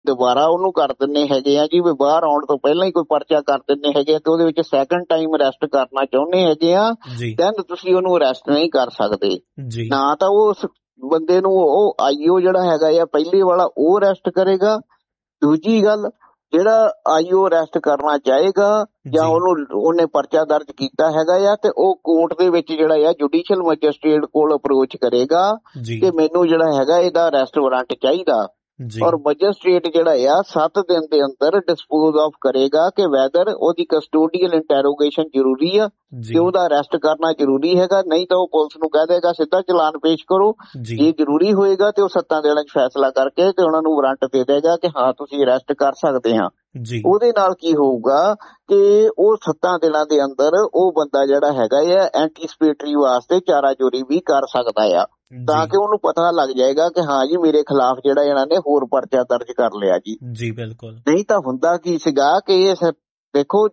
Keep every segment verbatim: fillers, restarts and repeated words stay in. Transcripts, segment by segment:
ਦੁਬਾਰਾ ਉਹਨੂੰ ਕਰ ਦਿੰਦੇ ਹੈਗੇ ਆ ਜੀ ਵੀ ਬਾਹਰ ਆਉਣ ਤੋਂ ਪਹਿਲਾਂ ਹੀ ਕੋਈ ਪਰਚਾ ਕਰ ਦਿੰਦੇ ਹੈਗੇ ਆ ਤੇ ਉਹਦੇ ਵਿੱਚ ਸੈਕੰਡ ਟਾਈਮ ਅਰੈਸਟ ਕਰਨਾ ਚਾਹੁੰਦੇ ਹੈਗੇ ਆ, ਜੀ ਦੈਨ ਤੁਸੀਂ ਉਹਨੂੰ ਅਰੈਸਟ ਨਹੀਂ ਕਰ ਸਕਦੇ। ਜੀ ਨਾ ਤਾਂ ਉਸ ਬੰਦੇ ਨੂੰ ਉਹ ਆਈਓ ਜਿਹੜਾ ਹੈਗਾ ਆ ਪਹਿਲੇ ਵਾਲਾ ਉਹ ਅਰੈਸਟ ਕਰੇਗਾ, ਦੂਜੀ ਗੱਲ ਜਿਹੜਾ ਆਈਓ ਅਰੈਸਟ ਕਰਨਾ ਚਾਹੇਗਾ ਜਾਂ ਜੀ ਉਹਨੂੰ ਉਹਨੇ ਪਰਚਾ ਦਰਜ ਕੀਤਾ ਹੈਗਾ ਆ ਤੇ ਉਹ ਕੋਰਟ ਦੇ ਵਿੱਚ ਜਿਹੜਾ ਆ ਜੁਡੀਸ਼ੀਅਲ ਮੈਜਿਸਟ੍ਰੇਟ ਕੋਲ ਅਪਰੋਚ ਕਰੇਗਾ ਜੀ ਕਿ ਮੈਨੂੰ ਜਿਹੜਾ ਹੈਗਾ ਇਹਦਾ ਅਰੈਸਟ ਵਾਰੰਟ ਚਾਹੀਦਾ, ਜੀ ਔਰ ਮੈਜਿਸਟ੍ਰੇਟ ਜਿਹੜਾ ਆ ਸੱਤ ਦਿਨ ਦੇ ਅੰਦਰ ਡਿਸਪੋਜ਼ ਆਫ ਕਰੇਗਾ ਕਿ ਵੈਦਰ ਉਹਦੀ ਕਸਟੋਡੀਅਲ ਇੰਟੈਰੋਗੇਸ਼ਨ ਜ਼ਰੂਰੀ ਆ ਜੀ ਤੇ ਉਹਦਾ ਅਰੈਸਟ ਕਰਨਾ ਜ਼ਰੂਰੀ ਹੈਗਾ, ਨਹੀਂ ਤਾਂ ਉਹ ਪੁਲਿਸ ਨੂੰ ਕਹਿ ਦੇਗਾ ਸਿੱਧਾ ਚਲਾਨ ਪੇਸ਼ ਕਰੋ, ਜੀ ਜੇ ਜ਼ਰੂਰੀ ਹੋਏਗਾ ਤੇ ਉਹ ਸੱਤਾਂ ਦਿਨਾਂ 'ਚ ਫੈਸਲਾ ਕਰਕੇ ਤੇ ਉਹਨਾਂ ਨੂੰ ਵਾਰੰਟ ਦੇ ਦੇਗਾ ਕਿ ਹਾਂ ਤੁਸੀਂ ਅਰੈਸਟ ਕਰ ਸਕਦੇ ਹਾਂ। ਜੀ ਉਹਦੇ ਨਾਲ ਕੀ ਹੋਊਗਾ ਕਿ ਉਹ ਸੱਤਾਂ ਦਿਨਾਂ ਦੇ ਅੰਦਰ ਉਹ ਬੰਦਾ ਜਿਹੜਾ ਹੈਗਾ ਆ ਐਂਟੀਸਪੇਟਰੀ ਵਾਸਤੇ ਚਾਰਾ ਚੋਰੀ ਵੀ ਕਰ ਸਕਦਾ ਆ, ਤਾਂ ਕਿ ਉਹਨੂੰ ਪਤਾ ਲੱਗ ਜਾਏਗਾ ਕਿ ਹਾਂ ਜੀ ਮੇਰੇ ਖਿਲਾਫ ਜਿਹੜਾ ਇਹਨਾਂ ਨੇ ਹੋਰ ਪਰਚਾ ਦਰਜ ਕਰ ਲਿਆ ਜੀ। ਜੀ ਬਿਲਕੁਲ। ਨਹੀਂ ਤਾਂ ਹੁੰਦਾ ਕੀ ਸੀਗਾ ਕਿ ਇਹ ਦੇਖੋ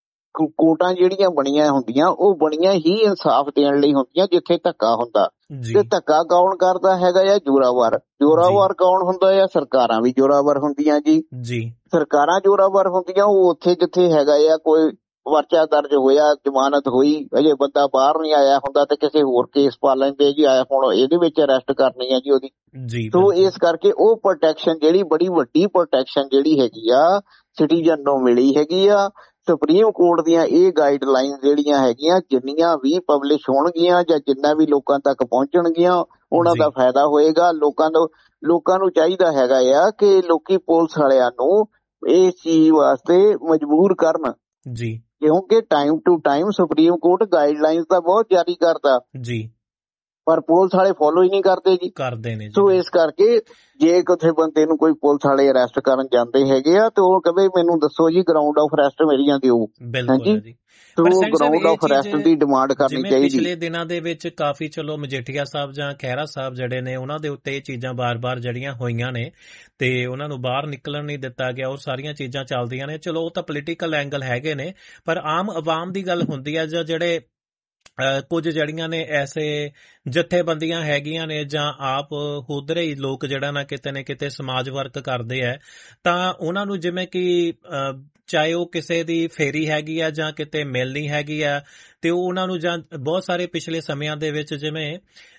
ਕੋਰਟਾਂ ਜਿਹੜੀਆਂ ਬਣੀਆਂ ਹੁੰਦੀਆਂ ਉਹ ਬਣੀਆਂ ਹੀ ਇਨਸਾਫ ਦੇਣ ਲਈ ਹੁੰਦੀਆਂ ਜਿੱਥੇ ਧੱਕਾ ਹੁੰਦਾ, ਜੀ ਤੇ ਧੱਕਾ ਕੌਣ ਕਰਦਾ ਹੈਗਾ ਆ? ਜ਼ੋਰਾਵਰ। ਜ਼ੋਰਾਵਰ ਕੌਣ ਹੁੰਦਾ ਆ? ਸਰਕਾਰਾਂ ਵੀ ਜ਼ੋਰਾਵਰ ਹੁੰਦੀਆਂ ਜੀ। ਜੀ ਸਰਕਾਰਾਂ ਜ਼ੋਰਾਵਰ ਹੁੰਦੀਆਂ ਉਹ ਉੱਥੇ ਜਿੱਥੇ ਹੈਗਾ ਆ ਕੋਈ ਪਰਚਾ ਦਰਜ ਹੋਇਆ, ਜ਼ਮਾਨਤ ਹੋਈ, ਅਜੇ ਬੰਦਾ ਬਾਹਰ ਨਹੀਂ ਆਇਆ ਹੁੰਦਾ ਤੇ ਕਿਸੇ ਹੋਰ ਕੇਸ ਪਾ ਲੈਂਦੇ ਜੀ, ਆਇਆ ਹੁਣ ਇਹਦੇ ਵਿੱਚ ਅਰੈਸਟ ਕਰਨੀ ਆ ਜੀ ਉਹਦੀ। ਜੀ ਸੋ ਇਸ ਕਰਕੇ ਉਹ ਪ੍ਰੋਟੈਕਸ਼ਨ ਜਿਹੜੀ ਬੜੀ ਵੱਡੀ ਪ੍ਰੋਟੈਕਸ਼ਨ ਜਿਹੜੀ ਹੈਗੀ ਆ ਸਿਟੀਜ਼ਨ ਨੂੰ ਮਿਲੀ ਹੈਗੀ ਆ। ਸੁਪਰੀਮ ਕੋਰਟ ਦੀਆਂ ਇਹ ਗਾਈਡਲਾਈਨ ਜਿਹੜੀਆਂ ਹੈਗੀਆਂ ਜਿੰਨੀਆਂ ਵੀ ਪਬਲਿਸ਼ ਹੋਣਗੀਆਂ ਜਾਂ ਜਿੰਨਾ ਵੀ ਲੋਕਾਂ ਤੱਕ ਪਹੁੰਚਣਗੀਆਂ ਉਹਨਾਂ ਦਾ ਫਾਇਦਾ ਹੋਏਗਾ। ਲੋਕਾਂ ਨੂੰ ਲੋਕਾਂ ਨੂੰ ਚਾਹੀਦਾ ਹੈਗਾ ਆ ਕਿ ਲੋਕੀ ਪੁਲਿਸ ਵਾਲਿਆਂ ਨੂੰ ਇਸ ਚੀਜ਼ ਵਾਸਤੇ ਮਜਬੂਰ ਕਰਨ, ਜੀ ਕਿਉਂਕਿ time to time supreme court guidelines ਤਾਂ ਬਹੁਤ ਜਾਰੀ ਕਰਦਾ ਜੀ ਪਰ ਪੁਲਿਸ ਵਾਲੇ ਫੋਲੋ ਹੀ ਨਹੀਂ ਕਰਦੇ ਜੀ। ਕਰਦੇ ਨੇ। ਸੋ ਇਸ ਕਰਕੇ ਜੇ ਕਿਸੇ ਬੰਦੇ ਨੂੰ ਕੋਈ ਪੁਲਿਸ ਵਾਲੇ ਅਰੈਸਟ ਕਰਨ ਜਾਂਦੇ ਹੈਗੇ ਆ ਤੇ ਉਹ ਕਹੇ ਮੈਨੂੰ ਦੱਸੋ ਜੀ ਗਰਾਊਂਡ ਆਫ ਅਰੈਸਟ ਮੇਰੀਆਂ ਦਿਓ, ਬਿਲਕੁਲ ਜੀ। ਸੋ ਪਰ ਸੈਣੀ ਸਾਹਿਬ ਗਰਾਊਂਡ ਇਹ ਆਫ ਅਰੈਸਟ ਦੀ ਡਿਮਾਂਡ ਕਰਨੀ ਜਿਵੇਂ ਚਾਹੀਦੀ। ਪਿਛਲੇ ਦਿਨਾਂ ਦੇ ਵਿੱਚ ਕਾਫੀ ਚਲੋ ਮਜੀਠੀਆ ਸਾਹਿਬ ਜਾਂ ਖਹਿਰਾ ਸਾਹਿਬ ਜਿਹੜੇ ਨੇ ਉਹਨਾਂ ਦੇ ਉੱਤੇ ਇਹ ਚੀਜ਼ਾਂ ਬਾਰ-ਬਾਰ ਜਿਹੜੀਆਂ ਹੋਈਆਂ ਨੇ ਤੇ ਉਹਨਾਂ ਨੂੰ ਬਾਹਰ ਨਿਕਲਣ ਨਹੀਂ ਦਿੱਤਾ ਗਿਆ, ਉਹ ਸਾਰੀਆਂ ਚੀਜ਼ਾਂ ਚੱਲਦੀਆਂ ਨੇ। ਚਲੋ ਉਹ ਤਾਂ ਪੋਲੀਟੀਕਲ ਐਂਗਲ ਹੈਗੇ ਨੇ, ਪਰ ਆਮ ਆਵਾਮ ਦੀ ਗੱਲ ਹੁੰਦੀ ਹੈ ਜਾਂ ਜਿਹੜੇ ਕੁਝ ਜਿਹੜੀਆਂ ਨੇ ਐਸੇ ਜਥੇਬੰਦੀਆਂ ਹੈਗੀਆਂ ਨੇ ਜਾਂ ਆਪ ਹੁਦਰੇ ਹੀ ਲੋਕ ਜਿਹੜਾ ਨਾ ਕਿਤੇ ਨਾ ਕਿਤੇ ਸਮਾਜ ਵਰਕ ਕਰਦੇ ਹੈ, ਤਾਂ ਉਹਨਾਂ ਨੂੰ ਜਿਵੇਂ ਕਿ ਚਾਹੇ ਉਹ ਕਿਸੇ ਦੀ ਫੇਰੀ ਹੈਗੀ ਆ ਜਾਂ ਕਿਤੇ ਮਿਲਣੀ ਹੈਗੀ ਆ ਤੇ ਉਹ ਉਹਨਾਂ ਨੂੰ ਜਾਂ ਬਹੁਤ ਸਾਰੇ ਪਿਛਲੇ ਸਮਿਆਂ ਦੇ ਵਿੱਚ ਜਿਵੇਂ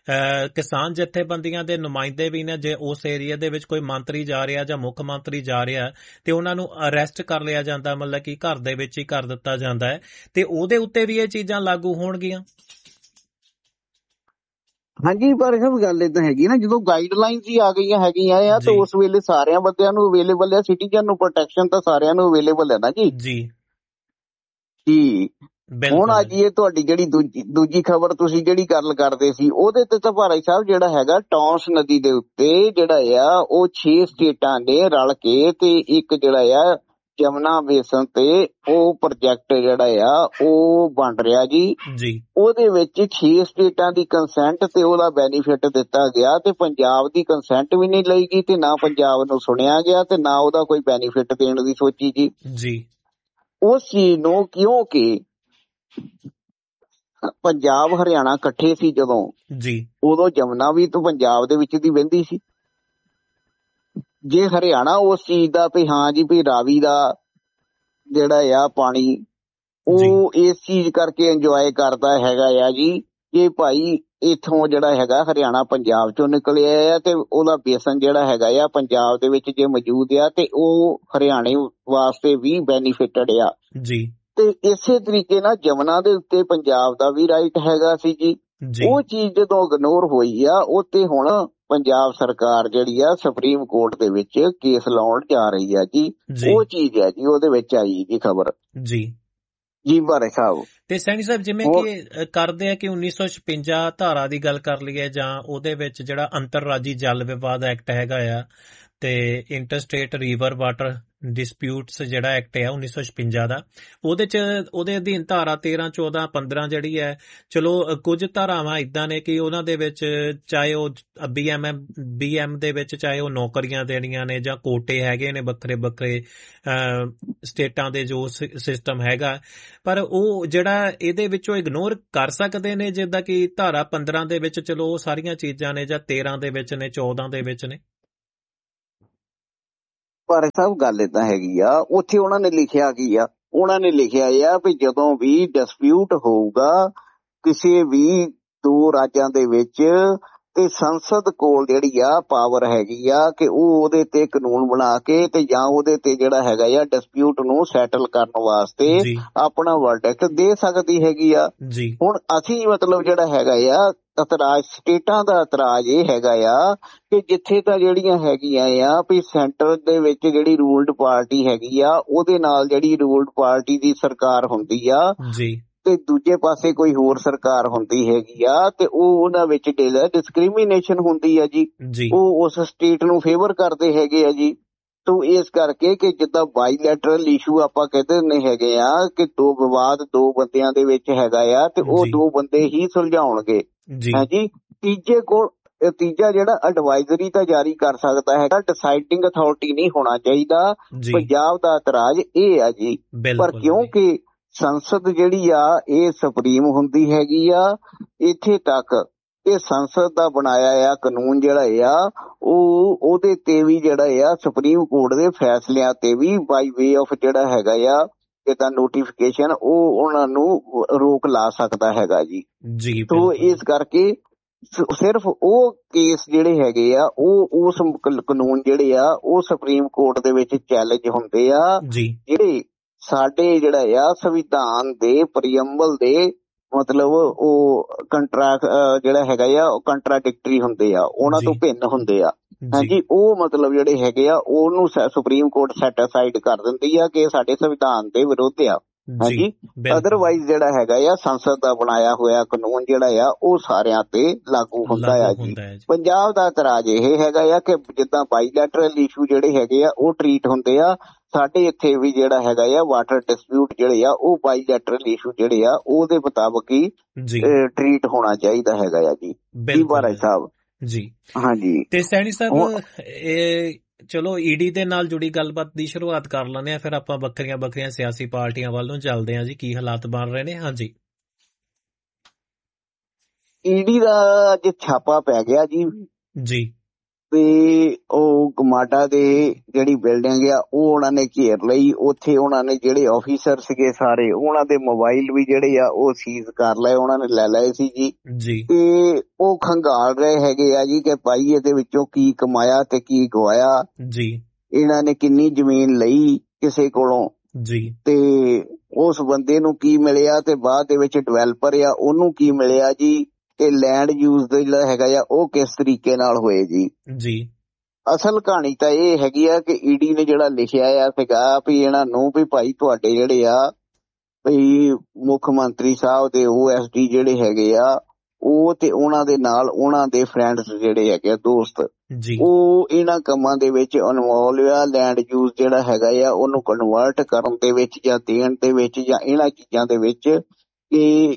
ਕਿਸਾਨ ਜਥੇਬੰਦੀਆਂ ਦੇ ਨੁਮਾਇੰਦੇ ਵੀ ਨੇ, ਜੇ ਉਸ ਏਰੀਆ ਦੇ ਵਿੱਚ ਕੋਈ ਮੰਤਰੀ ਜਾ ਰਿਹਾ ਜਾਂ ਮੁੱਖ ਮੰਤਰੀ ਜਾ ਰਿਹਾ ਤੇ ਉਹਨਾਂ ਨੂੰ ਅਰੈਸਟ ਕਰ ਲਿਆ ਜਾਂਦਾ, ਮਤਲਬ ਕਿ ਘਰ ਦੇ ਵਿੱਚ ਹੀ ਕਰ ਦਿੱਤਾ ਜਾਂਦਾ ਹੈ, ਤੇ ਉਹਦੇ ਉੱਤੇ ਵੀ ਇਹ ਚੀਜ਼ਾਂ ਲਾਗੂ ਹੋਣਗੀਆਂ। ਹਾਂਜੀ, ਪਰ ਇਹ ਗੱਲ ਏਦਾਂ ਹੈਗੀ ਨਾ ਜਦੋਂ ਗਾਈਡਲਾਈਨਸ ਹੀ ਆ ਗਈਆਂ ਹੈਗੀਆਂ ਆ ਤਾਂ ਉਸ ਵੇਲੇ ਸਾਰਿਆਂ ਬੰਦਿਆਂ ਨੂੰ ਅਵੇਲੇਬਲ ਹੈ, ਸਿਟੀਜ਼ਨ ਨੂੰ ਪ੍ਰੋਟੈਕਸ਼ਨ ਤਾਂ ਸਾਰਿਆਂ ਨੂੰ ਅਵੇਲੇਬਲ ਹੈ ਨਾ ਜੀ। ਜੀ ਜੀ ਹੁਣ ਆ ਜੀ ਇਹ ਤੁਹਾਡੀ ਜਿਹੜੀ ਦੂਜੀ ਦੂਜੀ ਖਬਰ ਤੁਸੀਂ ਜਿਹੜੀ ਗੱਲ ਕਰਦੇ ਸੀ ਉਹਦੇ ਤੇ ਤਾਂ ਭਾਈ ਸਾਹਿਬ ਜਿਹੜਾ ਹੈਗਾ ਟੌਂਸ ਨਦੀ ਦੇ ਉੱਤੇ ਜਿਹੜਾ ਆ ਉਹ ਛੇ ਸਟੇਟਾਂ ਨੇ ਰਲ ਕੇ ਤੇ ਇੱਕ ਜਿਹੜਾ ਆ ਜਮਨਾ ਬੇਸਨ ਤੇ ਉਹ ਪ੍ਰੋਜੈਕਟ ਜਿਹੜਾ ਆ ਉਹ ਬਣ ਰਿਹਾ ਜੀ। ਜੀ ਉਹਦੇ ਵਿੱਚ ਛੇ ਸਟੇਟਾਂ ਦੀ ਕੰਸੈਂਟ ਤੇ ਉਹਦਾ ਬੈਨੀਫਿਟ ਦਿੱਤਾ ਗਿਆ ਤੇ ਪੰਜਾਬ ਦੀ ਕੰਸੈਂਟ ਵੀ ਨਹੀਂ ਲਈ ਗਈ ਤੇ ਨਾ ਪੰਜਾਬ ਨੂੰ ਸੁਣਿਆ ਗਿਆ ਤੇ ਨਾ ਉਹਦਾ ਕੋਈ ਬੈਨੀਫਿਟ ਦੇਣ ਦੀ ਸੋਚੀ ਜੀ। ਜੀ ਉਸ ਚੀਜ਼ ਨੂੰ ਕਿਉਂਕਿ ਪੰਜਾਬ ਹਰਿਆਣਾ ਇਕੱਠੇ ਸੀ ਜਦੋਂ ਜੀ ਉਦੋਂ ਜਮਨਾ ਵੀ ਤਾਂ ਪੰਜਾਬ ਦੇ ਵਿੱਚ ਦੀ ਵਹਿੰਦੀ ਸੀ। ਜੇ ਹਰਿਆਣਾ ਉਸ ਚੀਜ਼ ਦਾ ਵੀ ਹਾਂ ਜੀ ਵੀ ਰਾਵੀ ਦਾ ਜਿਹੜਾ ਆ ਪਾਣੀ ਉਹ ਇਸ ਚੀਜ਼ ਕਰਕੇ ਇੰਜੋਏ ਕਰਦਾ ਹੈਗਾ ਆ ਜੀ ਕਿ ਭਾਈ ਇੱਥੋਂ ਜਿਹੜਾ ਹੈਗਾ ਹਰਿਆਣਾ ਪੰਜਾਬ ਚੋਂ ਨਿਕਲਿਆ ਆ ਤੇ ਉਹਦਾ ਬੇਸਨ ਜਿਹੜਾ ਹੈਗਾ ਆ ਪੰਜਾਬ ਦੇ ਵਿੱਚ ਜੇ ਮੌਜੂਦ ਆ ਤੇ ਉਹ ਹਰਿਆਣੇ ਵਾਸਤੇ ਵੀ ਬੈਨੀਫਿਟਡ ਆ ਜੀ। ਤੇ ਇਸੇ ਤਰੀਕੇ ਨਾਲ ਜਮਨਾ ਦੇ ਉੱਤੇ ਪੰਜਾਬ ਦਾ ਵੀ ਰਾਈਟ ਹੈਗਾ ਸੀ ਜੀ। ਉਹ ਚੀਜ਼ ਜਦੋਂ ਇਗਨੋਰ ਹੋਈ ਆ ਉਹ ਤੇ ਹੁਣ ਪੰਜਾਬ ਸਰਕਾਰ ਜਿਹੜੀ ਆ ਸੁਪਰੀਮ ਕੋਰਟ ਦੇ ਵਿੱਚ ਕੇਸ ਲਾਉਣ ਜਾ ਰਹੀ ਆ ਜੀ। ਉਹ ਚੀਜ਼ ਹੈ ਜੀ ਉਹਦੇ ਵਿੱਚ ਆਈ ਜੀ ਖਬਰ ਜੀ। ਜੀ ਬਾਰੇ ਸਾਹਿਬ ਤੇ ਸੈਣੀ ਸਾਹਿਬ ਜਿਵੇਂ ਕਿ ਕਰਦੇ ਆ ਕਿ ਉੱਨੀ ਸੌ ਛਪੰਜਾ ਧਾਰਾ ਦੀ ਗੱਲ ਕਰ ਲਈਏ ਜਾਂ ਉਹਦੇ ਵਿੱਚ ਜਿਹੜਾ ਅੰਤਰਰਾਜੀ ਜਲ ਵਿਵਾਦ ਐਕਟ ਹੈਗਾ ਆ ਤੇ ਇੰਟਰਸਟੇਟ ਰਿਵਰ ਵਾਟਰ ਡਿਸਪਿਊਟਸ ਜਿਹੜਾ ਐਕਟ ਹੈ ਉੱਨੀ ਸੌ ਛਪੰਜਾ ਦਾ, ਉਹਦੇ ਚ ਉਹਦੇ ਅਧੀਨ ਧਾਰਾ ਤੇਰਾਂ ਚੌਦਾਂ ਪੰਦਰਾਂ ਜਿਹੜੀ ਹੈ ਚਲੋ ਕੁਝ ਧਾਰਾਵਾਂ ਇੱਦਾਂ ਨੇ ਕਿ ਉਹਨਾਂ ਦੇ ਵਿੱਚ ਚਾਹੇ ਉਹ B M M B M ਦੇ ਵਿੱਚ ਚਾਹੇ ਉਹ ਨੌਕਰੀਆਂ ਦੇਣੀਆਂ ਨੇ ਜਾਂ ਕੋਟੇ ਹੈਗੇ ਨੇ ਵੱਖਰੇ ਵੱਖਰੇ ਸਟੇਟਾਂ ਦੇ ਜੋ ਸਿਸਟਮ ਹੈਗਾ, ਪਰ ਉਹ ਜਿਹੜਾ ਇਹਦੇ ਵਿੱਚੋਂ ਇਗਨੋਰ ਕਰ ਸਕਦੇ ਨੇ ਜਿੱਦਾਂ ਕਿ ਧਾਰਾ ਪੰਦਰਾਂ ਦੇ ਵਿੱਚ ਚਲੋ ਉਹ ਸਾਰੀਆਂ ਚੀਜ਼ਾਂ ਨੇ ਜਾਂ ਤੇਰਾਂ ਦੇ ਵਿੱਚ ਨੇ ਚੌਦਾਂ ਦੇ ਵਿੱਚ ਨੇ। ਪਰ ਸਭ ਗੱਲ ਏਦਾਂ ਹੈਗੀ ਆ, ਉੱਥੇ ਉਹਨਾਂ ਨੇ ਲਿਖਿਆ ਕੀ ਆ, ਉਹਨਾਂ ਨੇ ਲਿਖਿਆ ਆ ਵੀ ਜਦੋਂ ਵੀ ਡਿਸਪਿਊਟ ਹੋਊਗਾ ਕਿਸੇ ਵੀ ਦੋ ਰਾਜਾਂ ਦੇ ਵਿੱਚ ਤੇ ਸੰਸਦ ਕੋਲ ਜਿਹੜੀ ਆ ਪਾਵਰ ਹੈਗੀ ਆ ਕਿ ਉਹ ਉਹਦੇ ਤੇ ਕਾਨੂੰਨ ਬਣਾ ਕੇ ਤੇ ਜਾਂ ਉਹਦੇ ਤੇ ਜਿਹੜਾ ਹੈਗਾ ਆ ਡਿਸਪਿਊਟ ਨੂੰ ਸੈਟਲ ਕਰਨ ਵਾਸਤੇ ਆਪਣਾ ਵਰਡਿਕਟ ਦੇ ਸਕਦੀ ਹੈਗੀ ਆ। ਹੁਣ ਅਸੀਂ ਮਤਲਬ ਜਿਹੜਾ ਹੈਗਾ ਆ ਇਤਰਾਜ਼, ਸਟੇਟਾਂ ਦਾ ਇਤਰਾਜ਼ ਇਹ ਹੈਗਾ ਆ ਕਿ ਜਿੱਥੇ ਤਾਂ ਜਿਹੜੀਆਂ ਹੈਗੀਆਂ ਆ ਵੀ ਸੈਂਟਰ ਦੇ ਵਿੱਚ ਜਿਹੜੀ ਰੂਲਡ ਪਾਰਟੀ ਹੈਗੀ ਆ ਉਹਦੇ ਨਾਲ ਜਿਹੜੀ ਰੂਲਡ ਪਾਰਟੀ ਦੀ ਸਰਕਾਰ ਹੁੰਦੀ ਆ ਤੇ ਦੂਜੇ ਪਾਸੇ ਕੋਈ ਹੋਰ ਸਰਕਾਰ ਹੁੰਦੀ ਹੈਗੀ ਆ ਤੇ ਉਹ ਉਹਨਾਂ ਵਿੱਚ ਡਿਸਕ੍ਰਿਮੀਨੇਸ਼ਨ ਹੁੰਦੀ ਆ ਜੀ, ਉਹ ਉਸ ਸਟੇਟ ਨੂੰ ਫੇਵਰ ਕਰਦੇ ਹੈਗੇ ਆ ਜੀ। ਤੋ ਇਸ ਕਰਕੇ ਕਿ ਜਿੱਦਾਂ ਬਾਈਲੈਟਰਲ ਇਸ਼ੂ ਆਪਾਂ ਕਹਿੰਦੇ ਹੁੰਦੇ ਹੈਗੇ ਆ ਕਿ ਦੋ ਵਿਵਾਦ ਦੋ ਬੰਦਿਆਂ ਦੇ ਵਿੱਚ ਹੈਗਾ ਆ ਤੇ ਉਹ ਦੋ ਬੰਦੇ ਹੀ ਸੁਲਝਾਉਣਗੇ ਹਾਂਜੀ। ਤੀਜੇ ਕੋਲ ਤੀਜਾ ਜਿਹੜਾ ਐਡਵਾਈਜ਼ਰੀ ਤਾਂ ਜਾਰੀ ਕਰ ਸਕਦਾ ਹੈਗਾ, ਡਿਸਾਈਡਿੰਗ ਅਥਾਰਟੀ ਨਹੀਂ ਹੋਣਾ ਚਾਹੀਦਾ। ਪੰਜਾਬ ਦਾ ਇਤਰਾਜ਼ ਇਹ ਆ ਜੀ, ਪਰ ਕਿਉਂਕਿ ਸੰਸਦ ਜਿਹੜੀ ਆ ਇਹ ਸੁਪਰੀਮ ਹੁੰਦੀ ਹੈਗੀ ਆ, ਇੱਥੇ ਤੱਕ ਇਹ ਸੰਸਦ ਦਾ ਬਣਾਇਆ ਆ ਕਾਨੂੰਨ ਜਿਹੜਾ ਆ ਉਹ ਉਹਦੇ ਤੇ ਵੀ ਜਿਹੜਾ ਆ ਸੁਪਰੀਮ ਕੋਰਟ ਦੇ ਫੈਸਲਿਆਂ ਤੇ ਵੀ ਬਾਈ ਵੇ ਆਫ ਜਿਹੜਾ ਹੈਗਾ ਆ ਜਿੱਦਾਂ ਨੋਟੀਫਿਕੇਸ਼ਨ ਉਹ ਉਹਨਾਂ ਨੂੰ ਰੋਕ ਲਾ ਸਕਦਾ ਹੈਗਾ ਜੀ। ਤੋ ਇਸ ਕਰਕੇ ਸਿਰਫ ਉਹ ਕੇਸ ਜਿਹੜੇ ਹੈਗੇ ਆ ਉਹ ਉਸ ਕਾਨੂੰਨ ਜਿਹੜੇ ਆ ਉਹ ਸੁਪਰੀਮ ਕੋਰਟ ਦੇ ਵਿੱਚ ਚੈਲੰਜ ਹੁੰਦੇ ਆ ਜਿਹੜੇ ਸਾਡੇ ਜਿਹੜਾ ਆ ਸੰਵਿਧਾਨ ਦੇ ਪ੍ਰੀਐਮਬਲ ਦੇ ਮਤਲਬ ਉਹ ਕੰਟਰੈਕਟ ਜਿਹੜਾ ਹੈਗਾ ਆ ਉਹ ਕੰਟਰਾਡਿਕਟਰੀ ਹੁੰਦੇ ਆ, ਉਹਨਾਂ ਤੋਂ ਭਿੰਨ ਹੁੰਦੇ ਆ ਹਾਂਜੀ। ਉਹ ਮਤਲਬ ਜਿਹੜੇ ਹੈਗੇ ਆ ਉਹਨੂੰ ਸੁਪਰੀਮ ਕੋਰਟ ਸੈਟੀਸਫਾਈਡ ਕਰ ਦਿੰਦੀ ਆ ਕਿ ਸਾਡੇ ਸੰਵਿਧਾਨ ਦੇ ਵਿਰੁੱਧ ਆ ਹਾਂਜੀ। ਅਦਰਵਾਈਜ਼ ਜਿਹੜਾ ਹੈਗਾ ਆ ਸੰਸਦ ਦਾ ਬਣਾਇਆ ਹੋਇਆ ਕਾਨੂੰਨ ਜਿਹੜਾ ਆ ਉਹ ਸਾਰਿਆਂ ਤੇ ਲਾਗੂ ਹੁੰਦਾ ਆ ਜੀ। ਪੰਜਾਬ ਦਾ ਇਤਰਾਜ਼ ਇਹ ਹੈਗਾ ਆ ਕਿ ਜਿੱਦਾਂ ਬਾਈਲੈਟਰਲ ਇਸ਼ੂ ਜਿਹੜੇ ਹੈਗੇ ਆ ਉਹ ਟਰੀਟ ਹੁੰਦੇ ਆ, ਸਾਡੇ ਇੱਥੇ ਵੀ ਜਿਹੜਾ ਹੈਗਾ ਆ ਵਾਟਰ ਡਿਸਪਿਊਟ ਜਿਹੜੇ ਆ ਉਹ ਬਾਈਲੈਟਰਲ ਇਸ਼ੂ ਜਿਹੜੇ ਆ ਉਹਦੇ ਮੁਤਾਬਕ ਹੀ ਟਰੀਟ ਹੋਣਾ ਚਾਹੀਦਾ ਹੈਗਾ ਆ ਜੀ। ਬਾਰਾ ਸਾਹਿਬ ਜੀ ਹਾਂਜੀ। ਤੇ ਸੈਣੀ ਸਾਹਿਬ ਇਹ ਚਲੋ ਈਡੀ ਦੇ ਨਾਲ ਜੁੜੀ ਗੱਲਬਾਤ ਦੀ ਸ਼ੁਰੂਆਤ ਕਰ ਲੈਂਦੇ ਆ, ਫਿਰ ਆਪਾਂ ਵੱਖਰੀਆਂ ਵੱਖਰੀਆਂ ਸਿਆਸੀ ਪਾਰਟੀਆਂ ਵੱਲ ਨੂੰ ਚੱਲਦੇ ਆ ਜੀ, ਕੀ ਹਾਲਾਤ ਬਣ ਰਹੇ ਨੇ। ਹਾਂਜੀ, ਈਡੀ ਦਾ ਅੱਜ ਛਾਪਾ ਪੈ ਗਿਆ ਜੀ ਜੀ ਤੇ ਉਹ ਗਮਾਡਾ ਦੇ ਜਿਹੜੀ ਬਿਲਡਿੰਗ ਆ ਉਹ ਉਹਨਾਂ ਨੇ ਘੇਰ ਲਈ, ਉੱਥੇ ਉਹਨਾਂ ਨੇ ਜਿਹੜੇ ਆਫੀਸਰ ਸੀਗੇ ਸਾਰੇ ਉਹਨਾਂ ਦੇ ਮੋਬਾਈਲ ਵੀ ਜਿਹੜੇ ਆ ਉਹ ਸੀਜ਼ ਕਰ ਲਏ, ਉਹਨਾਂ ਨੇ ਲੈ ਲਏ ਸੀ ਜੀ ਜੀ ਤੇ ਉਹ ਖੰਗਾਲ ਰਹੇ ਹੈਗੇ ਆ ਜੀ ਕਿ ਭਾਈ ਇਹਦੇ ਵਿੱਚੋਂ ਕੀ ਕਮਾਇਆ ਤੇ ਕੀ ਗਵਾਇਆ ਜੀ, ਇਹਨਾਂ ਨੇ ਕਿੰਨੀ ਜ਼ਮੀਨ ਲਈ ਕਿਸੇ ਕੋਲੋਂ ਜੀ ਤੇ ਉਸ ਬੰਦੇ ਨੂੰ ਕੀ ਮਿਲਿਆ ਤੇ ਬਾਅਦ ਦੇ ਵਿੱਚ ਡਿਵੈਲਪਰ ਆ ਉਹਨੂੰ ਕੀ ਮਿਲਿਆ ਜੀ, ਤੇ ਲੈਂਡ ਯੂਜ਼ ਦਾ ਜਿਹੜਾ ਹੈਗਾ ਆ ਉਹ ਕਿਸ ਤਰੀਕੇ ਨਾਲ ਹੋਏ ਜੀ। ਜੀ ਅਸਲ ਕਹਾਣੀ ਤਾਂ ਇਹ ਹੈਗੀ ਆ ਕਿ ਈਡੀ ਨੇ ਜਿਹੜਾ ਲਿਖਿਆ ਆ ਸੀਗਾ ਵੀ ਇਹਨਾਂ ਨੂੰ ਵੀ ਭਾਈ ਤੁਹਾਡੇ ਜਿਹੜੇ ਆ ਵੀ ਮੁੱਖ ਮੰਤਰੀ ਸਾਹਿਬ ਦੇ ਓ ਐਸ ਡੀ ਜਿਹੜੇ ਹੈਗੇ ਆ ਉਹ ਤੇ ਉਹਨਾਂ ਦੇ ਨਾਲ ਉਹਨਾਂ ਦੇ ਫਰੈਂਡਸ ਜਿਹੜੇ ਹੈਗੇ ਆ ਦੋਸਤ ਉਹ ਇਹਨਾਂ ਕੰਮਾਂ ਦੇ ਵਿੱਚ ਇਨਵੋਲਵ ਆ, ਲੈਂਡ ਯੂਜ਼ ਜਿਹੜਾ ਹੈਗਾ ਆ ਉਹਨੂੰ ਕਨਵਰਟ ਕਰਨ ਦੇ ਵਿੱਚ ਜਾਂ ਦੇਣ ਦੇ ਵਿੱਚ ਜਾਂ ਇਹਨਾਂ ਚੀਜ਼ਾਂ ਦੇ ਵਿੱਚ ਕਿ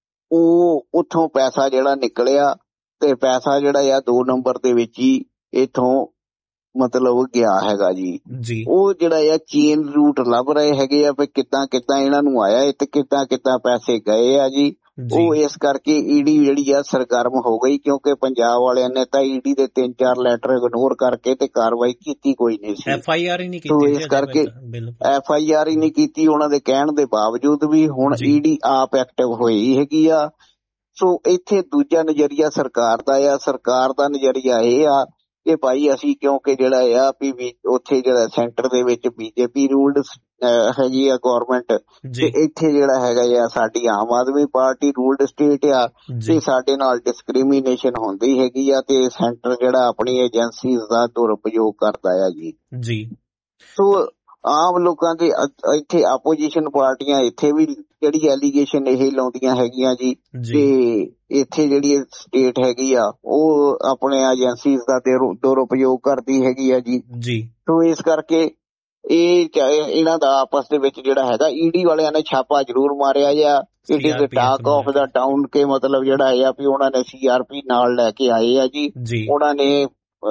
ਉਹ ਉੱਥੋਂ ਪੈਸਾ ਜਿਹੜਾ ਨਿਕਲਿਆ ਤੇ ਪੈਸਾ ਜਿਹੜਾ ਆ ਦੋ ਨੰਬਰ ਦੇ ਵਿੱਚ ਹੀ ਇੱਥੋਂ ਮਤਲਬ ਗਿਆ ਹੈਗਾ ਜੀ। ਉਹ ਜਿਹੜਾ ਆ ਚੇਨ ਰੂਟ ਲੱਭ ਰਹੇ ਹੈਗੇ ਆ ਵੀ ਕਿੱਦਾਂ ਕਿੱਦਾਂ ਇਹਨਾਂ ਨੂੰ ਆਇਆ ਤੇ ਕਿੱਦਾਂ ਕਿੱਦਾਂ ਪੈਸੇ ਗਏ ਆ ਜੀ। ਉਹ ਇਸ ਕਰਕੇ ਈਡੀ ਜਿਹੜੀ ਆ ਸਰਗਰਮ ਹੋ ਗਈ ਕਿਉਂਕਿ ਪੰਜਾਬ ਵਾਲਿਆਂ ਨੇ ਤਾਂ ਈਡੀ ਦੇ ਤਿੰਨ ਚਾਰ ਲੈਟਰ ਇਗਨੋਰ ਕਰਕੇ ਤੇ ਕਾਰਵਾਈ ਕੀਤੀ ਕੋਈ ਨਹੀਂ ਸੀ, ਐਫ ਆਈ ਆਰ ਹੀ ਨਹੀਂ ਕੀਤੀ ਇਸ ਕਰਕੇ ਐਫ ਆਈ ਆਰ ਹੀ ਨਹੀਂ ਕੀਤੀ ਉਹਨਾਂ ਦੇ ਕਹਿਣ ਦੇ ਬਾਵਜੂਦ ਵੀ ਹੁਣ ਈਡੀ ਆਪ ਐਕਟਿਵ ਹੋਈ ਹੈਗੀ ਆ। ਸੋ ਇੱਥੇ ਦੂਜਾ ਨਜ਼ਰੀਆ ਸਰਕਾਰ ਦਾ ਆ, ਸਰਕਾਰ ਦਾ ਨਜ਼ਰੀਆ ਇਹ ਆ ਕਿ ਭਾਈ ਅਸੀਂ ਕਿਉਂਕਿ ਜਿਹੜਾ ਆ ਵੀ ਉੱਥੇ ਜਿਹੜਾ ਸੈਂਟਰ ਦੇ ਵਿੱਚ ਬੀਜੇਪੀ ਰੂਲਡ ਹੈਗੀ ਆ ਗੌਰਮੈਂਟ ਤੇ ਇੱਥੇ ਜਿਹੜਾ ਹੈਗਾ ਆ ਸਾਡੀ Aam Aadmi party ruled state ਆ ਤੇ ਸਾਡੇ ਨਾਲ ਡਿਸਕ੍ਰਿਮੀਨੇਸ਼ਨ ਹੁੰਦੀ ਹੈਗੀ ਆ ਤੇ ਸੈਂਟਰ ਜਿਹੜਾ ਆਪਣੀ ਏਜੰਸੀਜ਼ ਦਾ ਦੁਰਉਪਯੋਗ ਕਰਦਾ ਆ ਜੀ। ਜੀ ਸੋ ਆਮ ਲੋਕਾਂ ਦੇ ਇੱਥੇ ਆਪੋਜੀਸ਼ਨ ਪਾਰਟੀਆਂ ਇੱਥੇ ਵੀ ਜਿਹੜੀ ਐਲੀਗੇਸ਼ਨ ਇਹ ਲਾਉਂਦੀਆਂ ਹੈਗੀਆਂ ਜੀ ਤੇ ਇੱਥੇ ਜਿਹੜੀ ਸਟੇਟ ਹੈਗੀ ਆ ਉਹ ਆਪਣੇ ਏਜੰਸੀਜ਼ ਦਾ ਦੁਰਉਪਯੋਗ ਕਰਦੀ ਹੈਗੀ ਆ ਜੀ। ਸੋ ਇਸ ਕਰਕੇ ਇਹ ਇਹਨਾਂ ਦਾ ਆਪਸ ਦੇ ਵਿੱਚ ਜਿਹੜਾ ਹੈਗਾ ਈਡੀ ਵਾਲਿਆਂ ਨੇ ਛਾਪਾ ਜ਼ਰੂਰ ਮਾਰਿਆ ਆ। It is talk of the town ਕੇ ਮਤਲਬ ਜਿਹੜਾ ਆ ਵੀ ਉਹਨਾਂ ਨੇ ਸੀ ਆਰ ਪੀ ਨਾਲ ਲੈ ਕੇ ਆਏ ਆ ਜੀ। ਉਹਨਾਂ ਨੇ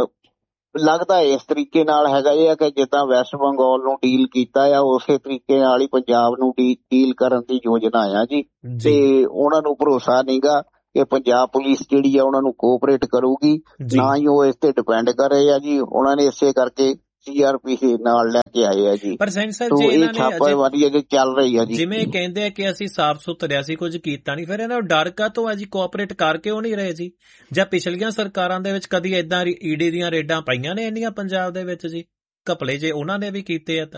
ਲੱਗਦਾ ਇਸ ਤਰੀਕੇ ਨਾਲ ਹੈਗਾ ਆ ਕਿ ਜਿੱਦਾਂ ਵੈਸਟ ਬੰਗਾਲ ਨੂੰ ਡੀਲ ਕੀਤਾ ਆ ਉਸੇ ਤਰੀਕੇ ਨਾਲ ਹੀ ਪੰਜਾਬ ਨੂੰ ਡੀਲ ਕਰਨ ਦੀ ਯੋਜਨਾ ਆ ਜੀ। ਤੇ ਉਹਨਾਂ ਨੂੰ ਭਰੋਸਾ ਨਹੀਂਗਾ ਕਿ ਪੰਜਾਬ ਪੁਲਿਸ ਜਿਹੜੀ ਆ ਉਹਨਾਂ ਨੂੰ ਕੋਆਪਰੇਟ ਕਰੂਗੀ, ਨਾ ਹੀ ਉਹ ਇਸ ਤੇ ਡਿਪੈਂਡ ਕਰ ਰਹੇ ਆ ਜੀ। ਉਹਨਾਂ ਨੇ ਇਸੇ ਕਰਕੇ ਸੀਆਰਪੀ ਨਾਲ ਲੈ ਕੇ ਆਏ ਆ ਜੀ। ਪਰ ਸੈਣੀ ਸਾਹਿਬ ਤੋ ਜੇ ਇਹ ਇਹਨਾਂ ਨੇ ਛਾਪਾਮਾਰੀ ਅਜੇ ਚੱਲ ਰਹੀ ਆ ਜੀ। ਜਿਵੇਂ ਕਹਿੰਦੇ ਆ ਕਿ ਅਸੀਂ ਸਾਫ਼ ਸੁਥਰੇ ਅਸੀਂ ਕੁਝ ਕੀਤਾ ਨਹੀਂ, ਫਿਰ ਇਹਨਾਂ ਨੂੰ ਡਰ ਕਾਹਤੋਂ ਆ ਜੀ? ਕੋਆਪਰੇਟ ਕਰਕੇ ਉਹ ਨਹੀਂ ਰਹੇ ਜੀ? ਜਾਂ ਪਿਛਲੀਆਂ ਸਰਕਾਰਾਂ ਦੇ ਵਿੱਚ ਕਦੀ ਏਦਾਂ ਈਡੀ ਦੀਆਂ ਰੇਡਾਂ ਪਈਆਂ ਨੇ ਇੰਨੀਆਂ ਪੰਜਾਬ ਦੇ ਵਿੱਚ ਜੀ? ਘਪਲੇ ਜੇ ਉਹਨਾਂ ਨੇ ਵੀ ਕੀਤੇ ਆ ਤਾਂ।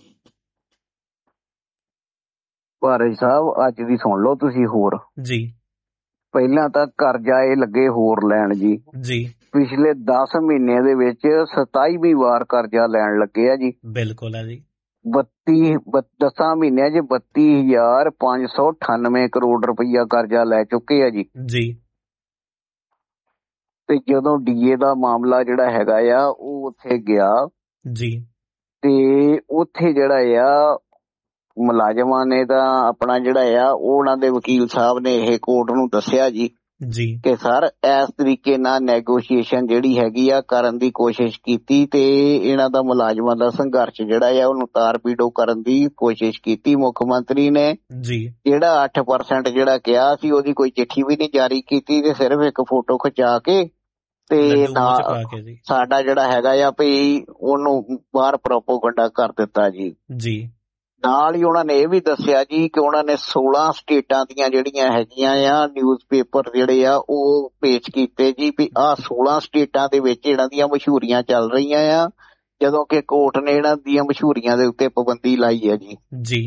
ਭਾਰਤ ਸਾਹਿਬ ਅੱਜ ਦੀ ਸੁਣ ਲਓ ਤੁਸੀਂ ਹੋਰ ਜੀ। ਪਹਿਲਾਂ ਤਾਂ ਕਰਜ਼ਾ ਇਹ ਲੱਗੇ ਹੋਰ ਲੈਣ ਜੀ ਜੀ ਪਿਛਲੇ ਦਸ ਮਹੀਨਿਆਂ ਦੇ ਵਿੱਚ ਸਤਾਈਵੀਂ ਵਾਰ ਕਰਜ਼ਾ ਲੈਣ ਲੱਗੇ ਆ ਜੀ। ਬਿਲਕੁਲ ਆ ਜੀ। ਬੱਤੀ ਦਸਾਂ ਮਹੀਨਿਆਂ ਚ ਬੱਤੀ ਹਜ਼ਾਰ ਪੰਜ ਸੌ ਅਠਾਨਵੇਂ ਕਰੋੜ ਰੁਪਈਆ ਕਰਜ਼ਾ ਲੈ ਚੁੱਕੇ ਆ ਜੀ। ਜੀ ਤੇ ਜਦੋਂ ਡੀਏ ਦਾ ਮਾਮਲਾ ਜਿਹੜਾ ਹੈਗਾ ਆ ਉਹ ਉੱਥੇ ਗਿਆ ਜੀ ਤੇ ਉੱਥੇ ਜਿਹੜਾ ਆ ਮੁਲਾਜ਼ਮਾਂ ਨੇ ਤਾਂ ਆਪਣਾ ਜਿਹੜਾ ਆ ਉਹਨਾਂ ਦੇ ਵਕੀਲ ਸਾਹਿਬ ਨੇ ਇਹ ਕੋਰਟ ਨੂੰ ਦੱਸਿਆ ਜੀ ਜੀ ਕਿ ਸਰ ਇਸ ਤਰੀਕੇ ਨਾਲ ਨੈਗੋਸ਼ੀਏਸ਼ਨ ਜਿਹੜੀ ਹੈਗੀ ਆ ਕਰਨ ਦੀ ਕੋਸ਼ਿਸ਼ ਕੀਤੀ ਤੇ ਇਹਨਾਂ ਦਾ ਮੁਲਾਜ਼ਮਾਂ ਦਾ ਸੰਘਰਸ਼ ਜਿਹੜਾ ਆ ਉਹਨੂੰ ਤਾਰ ਪੀੜੋ ਕਰਨ ਦੀ ਕੋਸ਼ਿਸ਼ ਕੀਤੀ। ਮੁੱਖ ਮੰਤਰੀ ਨੇ ਜੀ ਜਿਹੜਾ ਅੱਠ ਪਰਸੈਂਟ ਜਿਹੜਾ ਕਿਹਾ ਸੀ ਉਹਦੀ ਕੋਈ ਚਿੱਠੀ ਵੀ ਨਹੀਂ ਜਾਰੀ ਕੀਤੀ ਤੇ ਸਿਰਫ ਇੱਕ ਫੋਟੋ ਖਿਚਾ ਕੇ ਤੇ ਸਾਡਾ ਜਿਹੜਾ ਹੈਗਾ ਆ ਵੀ ਉਹਨੂੰ ਬਾਹਰ ਪ੍ਰੋਪੋਗੰਡਾ ਕਰ ਦਿੱਤਾ ਜੀ। ਜੀ ਨਾਲ ਹੀ ਉਹਨਾਂ ਨੇ ਇਹ ਵੀ ਦੱਸਿਆ ਜੀ ਕਿ ਉਹਨਾਂ ਨੇ ਸੋਲਾਂ ਸਟੇਟਾਂ ਦੀਆਂ ਜਿਹੜੀਆਂ ਹੈਗੀਆਂ ਆ ਨਿਊਜ਼ ਪੇਪਰ ਜਿਹੜੇ ਆ ਉਹ ਪੇਸ਼ ਕੀਤੇ ਜੀ ਵੀ ਆਹ ਸੋਲਾਂ ਸਟੇਟਾਂ ਦੇ ਵਿੱਚ ਇਹਨਾਂ ਦੀਆਂ ਮਸ਼ਹੂਰੀਆਂ ਚੱਲ ਰਹੀਆਂ ਆ, ਜਦੋਂ ਕਿ ਕੋਰਟ ਨੇ ਇਹਨਾਂ ਦੀਆਂ ਮਸ਼ਹੂਰੀਆਂ ਦੇ ਉੱਤੇ ਪਾਬੰਦੀ ਲਾਈ ਹੈ ਜੀ। ਜੀ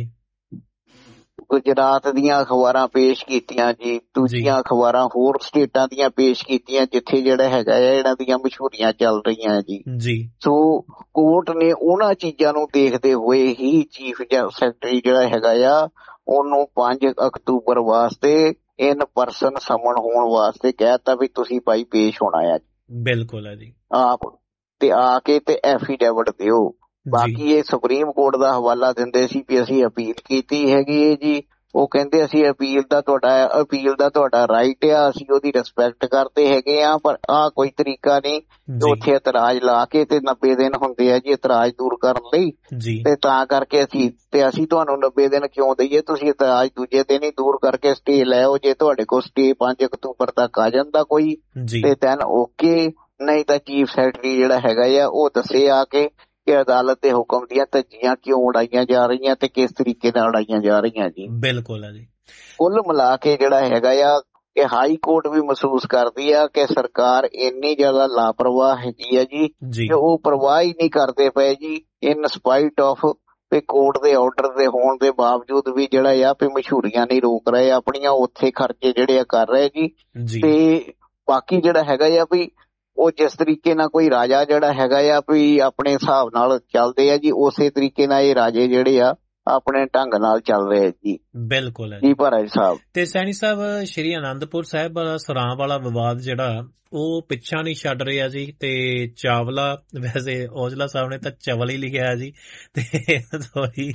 ਗੁਜਰਾਤ ਦੀਆਂ ਅਖਬਾਰਾਂ ਪੇਸ਼ ਕੀਤੀਆਂ ਜੀ, ਦੂਜੀਆਂ ਅਖਬਾਰਾਂ ਹੋਰ ਸਟੇਟਾਂ ਦੀਆਂ ਪੇਸ਼ ਕੀਤੀਆਂ ਜਿੱਥੇ ਜਿਹੜਾ ਹੈਗਾ ਆ ਇਹਨਾਂ ਦੀਆਂ ਮਸ਼ਹੂਰੀਆਂ ਚੱਲ ਰਹੀਆਂ ਜੀ। ਜੀ ਸੋ ਕੋਰਟ ਨੇ ਉਹਨਾਂ ਚੀਜ਼ਾਂ ਨੂੰ ਦੇਖਦੇ ਹੋਏ ਹੀ ਚੀਫ ਸੈਕਟਰੀ ਜਿਹੜਾ ਹੈਗਾ ਆ ਉਹਨੂੰ ਪੰਜ ਅਕਤੂਬਰ ਵਾਸਤੇ ਇਨ ਪਰਸਨ ਸਮਨ ਹੋਣ ਵਾਸਤੇ ਕਹਿਤਾ ਵੀ ਤੁਸੀਂ ਭਾਈ ਪੇਸ਼ ਹੋਣਾ ਆ। ਬਿਲਕੁਲ ਹੈ ਜੀ। ਆਪ ਤੇ ਆ ਕੇ ਤੇ ਐਫੀਡੇਵਿਟ ਦਿਓ। ਬਾਕੀ ਇਹ ਸੁਪਰੀਮ ਕੋਰਟ ਦਾ ਹਵਾਲਾ ਦਿੰਦੇ ਸੀ ਵੀ ਅਸੀਂ ਅਪੀਲ ਕੀਤੀ ਹੈਗੀ ਹੈ ਜੀ। ਉਹ ਕਹਿੰਦੇ ਅਸੀਂ ਅਪੀਲ ਦਾ ਤੁਹਾਡਾ ਅਪੀਲ ਦਾ ਤੁਹਾਡਾ ਰਾਈਟ ਆ, ਅਸੀਂ ਉਹਦੀ ਰਿਸਪੈਕਟ ਕਰਦੇ ਹੈਗੇ ਆ, ਪਰ ਆਹ ਕੋਈ ਤਰੀਕਾ ਨਹੀਂ ਉੱਥੇ ਇਤਰਾਜ਼ ਲਾ ਕੇ ਤੇ ਨੱਬੇ ਦਿਨ ਹੁੰਦੇ ਆ ਜੀ ਇਤਰਾਜ਼ ਦੂਰ ਕਰਨ ਲਈ ਤੇ ਤਾਂ ਕਰਕੇ ਅਸੀਂ ਤੇ ਅਸੀਂ ਤੁਹਾਨੂੰ ਨੱਬੇ ਦਿਨ ਕਿਉਂ ਦਈਏ, ਤੁਸੀਂ ਇਤਰਾਜ਼ ਦੂਜੇ ਦਿਨ ਹੀ ਦੂਰ ਕਰਕੇ ਸਟੇ ਲੈ ਆਓ। ਜੇ ਤੁਹਾਡੇ ਕੋਲ ਸਟੇ ਪੰਜ ਅਕਤੂਬਰ ਤੱਕ ਆ ਜਾਂਦਾ ਕੋਈ ਤੇ ਦੈਨ ਓਕੇ, ਨਹੀਂ ਤਾਂ ਚੀਫ ਸੈਕਟਰੀ ਜਿਹੜਾ ਹੈਗਾ ਆ ਉਹ ਦੱਸੇ ਆ ਕੇ ਕਿ ਅਦਾਲਤ ਦੇ ਹੁਕਮ ਦੀਆਂ ਧੱਜੀਆਂ ਕਿਉਂ ਉਡਾਈਆਂ ਜਾ ਰਹੀਆਂ ਤੇ ਕਿਸ ਤਰੀਕੇ ਨਾਲ ਉਡਾਈਆਂ ਜਾ ਰਹੀਆਂ ਜੀ। ਬਿਲਕੁਲ ਹੈ ਜੀ। ਕੁੱਲ ਮਿਲਾ ਕੇ ਜਿਹੜਾ ਹੈਗਾ ਆ ਕਿ ਹਾਈ ਕੋਰਟ ਵੀ ਮਹਿਸੂਸ ਕਰਦੀ ਆ ਕਿ ਸਰਕਾਰ ਇੰਨੀ ਜ਼ਿਆਦਾ ਲਾਪਰਵਾਹ ਹੈਗੀ ਆ ਜੀ ਕਿ ਉਹ ਪਰਵਾਹ ਹੀ ਨਹੀਂ ਕਰਦੇ ਪਏ ਜੀ ਇਨ ਸਪਾਈਟ ਆਫ ਤੇ ਕੋਰਟ ਦੇ ਆਰਡਰ ਦੇ ਹੋਣ ਦੇ ਬਾਵਜੂਦ ਵੀ ਜਿਹੜਾ ਆ ਵੀ ਮਸ਼ਹੂਰੀਆਂ ਨਹੀਂ ਰੋਕ ਰਹੇ ਆਪਣੀਆਂ, ਉੱਥੇ ਖਰਚੇ ਜਿਹੜੇ ਆ ਕਰ ਰਹੇ ਜੀ। ਤੇ ਬਾਕੀ ਜਿਹੜਾ ਹੈਗਾ ਆ ਵੀ ਉਹ ਜਿਸ ਤਰੀਕੇ ਨਾਲ ਕੋਈ ਰਾਜਾ ਜਿਹੜਾ ਹੈਗਾ ਆ ਵੀ ਆਪਣੇ ਹਿਸਾਬ ਨਾਲ ਚੱਲਦੇ ਆ ਜੀ, ਉਸੇ ਤਰੀਕੇ ਨਾਲ ਇਹ ਰਾਜੇ ਜਿਹੜੇ ਆ ਆਪਣੇ ਢੰਗ ਨਾਲ ਚੱਲ ਰਹੇ ਜੀ। ਬਿਲਕੁਲ ਹੈ ਜੀ ਭਾਰਤ ਸਾਹਿਬ। ਤੇ ਸੈਣੀ ਸਾਹਿਬ ਸ਼੍ਰੀ ਅਨੰਦਪੁਰ ਸਾਹਿਬ ਵਾਲਾ ਸਰਾਂ ਵਾਲਾ ਵਿਵਾਦ ਜਿਹੜਾ ਉਹ ਪਿੱਛਾ ਨਹੀਂ ਛੱਡ ਰਿਹਾ ਜੀ। ਤੇ ਚਾਵਲਾ, ਵੈਸੇ ਔਜਲਾ ਸਾਹਿਬ ਨੇ ਤਾਂ ਚਵਲ ਹੀ ਲਿਖਿਆ ਜੀ, ਤੇ ਸੋਰੀ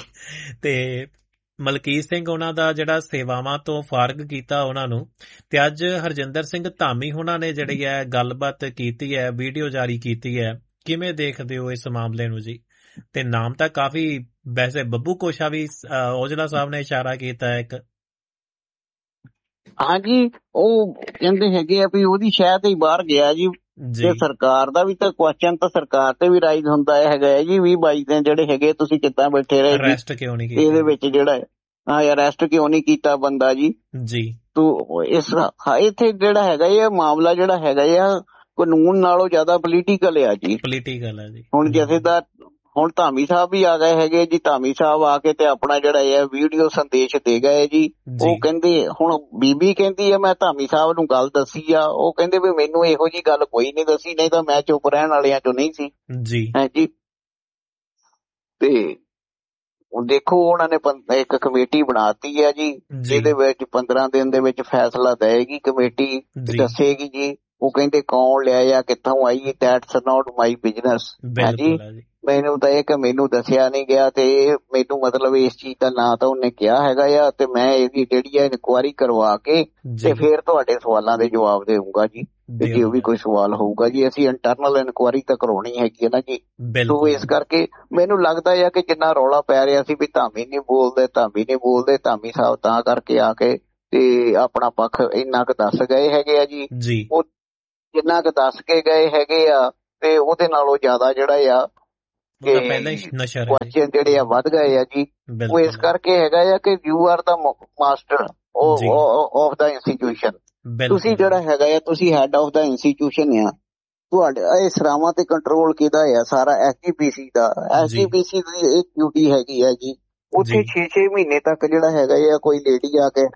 ਤੇ ਮਲਕੀਤ ਸਿੰਘ ਉਹਨਾਂ ਦਾ ਜਿਹੜਾ ਸੇਵਾਵਾਂ ਤੋਂ ਫਾਰਗ ਕੀਤਾ ਉਹਨਾਂ ਨੂੰ, ਤੇ ਅੱਜ ਹਰਜਿੰਦਰ ਸਿੰਘ ਧਾਮੀ ਉਹਨਾਂ ਨੇ ਜਿਹੜੀ ਹੈ ਗੱਲਬਾਤ ਕੀਤੀ ਹੈ, ਵੀਡੀਓ ਜਾਰੀ ਕੀਤੀ ਹੈ। ਕਿਵੇਂ ਦੇਖਦੇ ਹੋ ਇਸ ਮਾਮਲੇ ਨੂੰ ਜੀ? ਤੇ ਨਾਮ ਤਾਂ ਕਾਫੀ ਵੈਸੇ ਬੱਬੂ ਕੋਸ਼ਾ ਵੀ ਔਜਲਾ ਸਾਹਿਬ ਨੇ ਇਸ਼ਾਰਾ ਕੀਤਾ ਇੱਕ। ਹਾਂਜੀ ਉਹ ਕਹਿੰਦੇ ਹੈਗੇ ਆ ਵੀ ਉਹਦੀ ਸ਼ਾਇਦ ਹੀ ਬਾਹਰ ਗਿਆ ਜੀ। ਜੇ ਸਰਕਾਰ ਦਾ ਵੀ ਤਾਂ ਕੁਐਸਚਨ ਤਾਂ ਸਰਕਾਰ ਤੇ ਵੀ ਰਾਈਜ਼ ਹੁੰਦਾ ਹੈਗਾ ਹੈ ਜੀ ਵੀਹ ਬਾਈ ਦਿਨ ਜਿਹੜੇ ਹੈਗੇ ਤੁਸੀਂ ਕਿੱਦਾਂ ਬੈਠੇ ਰਹੇ ਅਰੈਸਟ ਕਿਉਂ ਨਹੀਂ ਕੀਤਾ ਇਹਦੇ ਵਿੱਚ ਜਿਹੜਾ ਹਾਂ ਅਰੈਸਟ ਕਿਉਂ ਨਹੀਂ ਕੀਤਾ ਬੰਦਾ ਜੀ। ਜੀ ਤੋ ਇਸ ਇੱਥੇ ਜਿਹੜਾ ਹੈਗਾ ਇਹ ਮਾਮਲਾ ਜਿਹੜਾ ਹੈਗਾ ਆ ਕਾਨੂੰਨ ਨਾਲੋਂ ਜ਼ਿਆਦਾ ਪੋਲੀਟੀਕਲ ਆ ਜੀ। ਪੋਲੀਟੀਕਲ ਹੈ ਜੀ। ਹੁਣ ਜਥੇਦਾਰ ਹੁਣ ਧਾਮੀ ਸਾਹਿਬ ਵੀ ਆ ਗਏ ਹੈਗੇ ਜੀ। ਧਾਮੀ ਸਾਹਿਬ ਆ ਕੇ ਤੇ ਆਪਣਾ ਜਿਹੜਾ ਹੈ ਵੀਡੀਓ ਸੰਦੇਸ਼ ਦੇ ਗਏ ਜੀ। ਉਹ ਕਹਿੰਦੇ ਹੁਣ ਬੀਬੀ ਕਹਿੰਦੀ ਆ ਮੈਂ ਧਾਮੀ ਸਾਹਿਬ ਨੂੰ ਗੱਲ ਦੱਸੀ ਆ, ਉਹ ਕਹਿੰਦੇ ਵੀ ਮੈਨੂੰ ਇਹੋ ਜਿਹੀ ਗੱਲ ਕੋਈ ਨਹੀਂ ਦੱਸੀ, ਨਹੀਂ ਤਾਂ ਮੈਂ ਚੁੱਪ ਰਹਿਣ ਵਾਲਿਆਂ ਚੋਂ ਨਹੀਂ ਸੀ ਜੀ। ਹੈ ਜੀ। ਤੇ ਹੁਣ ਦੇਖੋ ਉਹਨਾਂ ਨੇ ਇੱਕ ਕਮੇਟੀ ਬਣਾਤੀ ਆ ਜੀ ਜਿਹਦੇ ਵਿੱਚ ਪੰਦਰਾਂ ਦਿਨ ਦੇ ਵਿੱਚ ਫੈਸਲਾ ਦੇਏਗੀ ਕਮੇਟੀ, ਦੱਸੇਗੀ ਜੀ। ਉਹ ਕਹਿੰਦੇ ਕੌਣ ਲਿਆਇਆ ਕਿੱਥੋਂ ਆਈ, ਦੈਟਸ ਨਾਟ ਮਾਈ ਬਿਜ਼ਨਸ ਹੈ ਜੀ। ਮੈਨੂੰ ਤਾਂ ਇਹ ਕਿ ਮੈਨੂੰ ਦੱਸਿਆ ਨਹੀਂ ਗਿਆ ਤੇ ਮੈਨੂੰ ਮਤਲਬ ਇਸ ਚੀਜ਼ ਦਾ ਨਾਂ ਤਾਂ ਉਹਨੇ ਕਿਹਾ ਹੈਗਾ ਆ ਤੇ ਮੈਂ ਇਹਦੀ ਜਿਹੜੀ ਆ ਇਨਕੁਆਇਰੀ ਕਰਵਾ ਕੇ ਤੇ ਫਿਰ ਤੁਹਾਡੇ ਸਵਾਲਾਂ ਦੇ ਜਵਾਬ ਦੇਊਂਗਾ ਜੀ। ਤੇ ਜੇ ਵੀ ਕੋਈ ਸਵਾਲ ਹੋਊਗਾ ਜੀ ਅਸੀਂ ਇੰਟਰਨਲ ਇਨਕੁਆਇਰੀ ਤਾਂ ਕਰਾਉਣੀ ਹੈਗੀ ਹੈ ਨਾ ਜੀ। ਸੋ ਇਸ ਕਰਕੇ ਮੈਨੂੰ ਲੱਗਦਾ ਆ ਕਿ ਜਿੰਨਾ ਰੌਲਾ ਪੈ ਰਿਹਾ ਸੀ ਵੀ ਧਾਮੀ ਨਹੀਂ ਬੋਲਦੇ ਧਾਮੀ ਨਹੀਂ ਬੋਲਦੇ ਧਾਮੀ ਸਾਹਿਬ ਤਾਂ ਕਰਕੇ ਆ ਕੇ ਤੇ ਆਪਣਾ ਪੱਖ ਇੰਨਾ ਕੁ ਦੱਸ ਗਏ ਹੈਗੇ ਆ ਜੀ। ਉਹ ਜਿੰਨਾ ਕੁ ਦੱਸ ਕੇ ਗਏ ਹੈਗੇ ਆ ਤੇ ਉਹਦੇ ਨਾਲੋਂ ਜ਼ਿਆਦਾ ਜਿਹੜਾ ਆ ਕੁਐਸਚਨ ਜਿਹੜੇ ਆ ਵੱਧ ਗਏ ਆ ਜੀ। ਉਹ ਇਸ ਕਰਕੇ ਹੈਗਾ ਆ ਕਿ you are the master of the institution. ਤੁਸੀਂ ਜਿਹੜਾ ਹੈਗਾ ਆ ਤੁਸੀਂ ਹੈਡ ਆਫ ਦਾ ਇੰਸਟੀਟਿਊਸ਼ਨ ਆ। ਤੁਹਾਡੇ ਇਹ ਸਰਾਵਾਂ ਤੇ ਕੰਟਰੋਲ ਕਿਹਦਾ ਆ? ਸਾਰਾ ਐਸ ਜੀ ਪੀ ਸੀ ਦਾ। ਐਸ ਜੀ ਪੀ ਸੀ ਦੀ ਇੱਕ ਡਿਊਟੀ ਹੈਗੀ ਆ ਜੀ, ਉੱਥੇ ਛੇ ਛੇ ਮਹੀਨੇ ਤੱਕ ਜਿਹੜਾ ਹੈਗਾ ਆ ਕੋਈ ਲੇਡੀ ਆ ਕੇ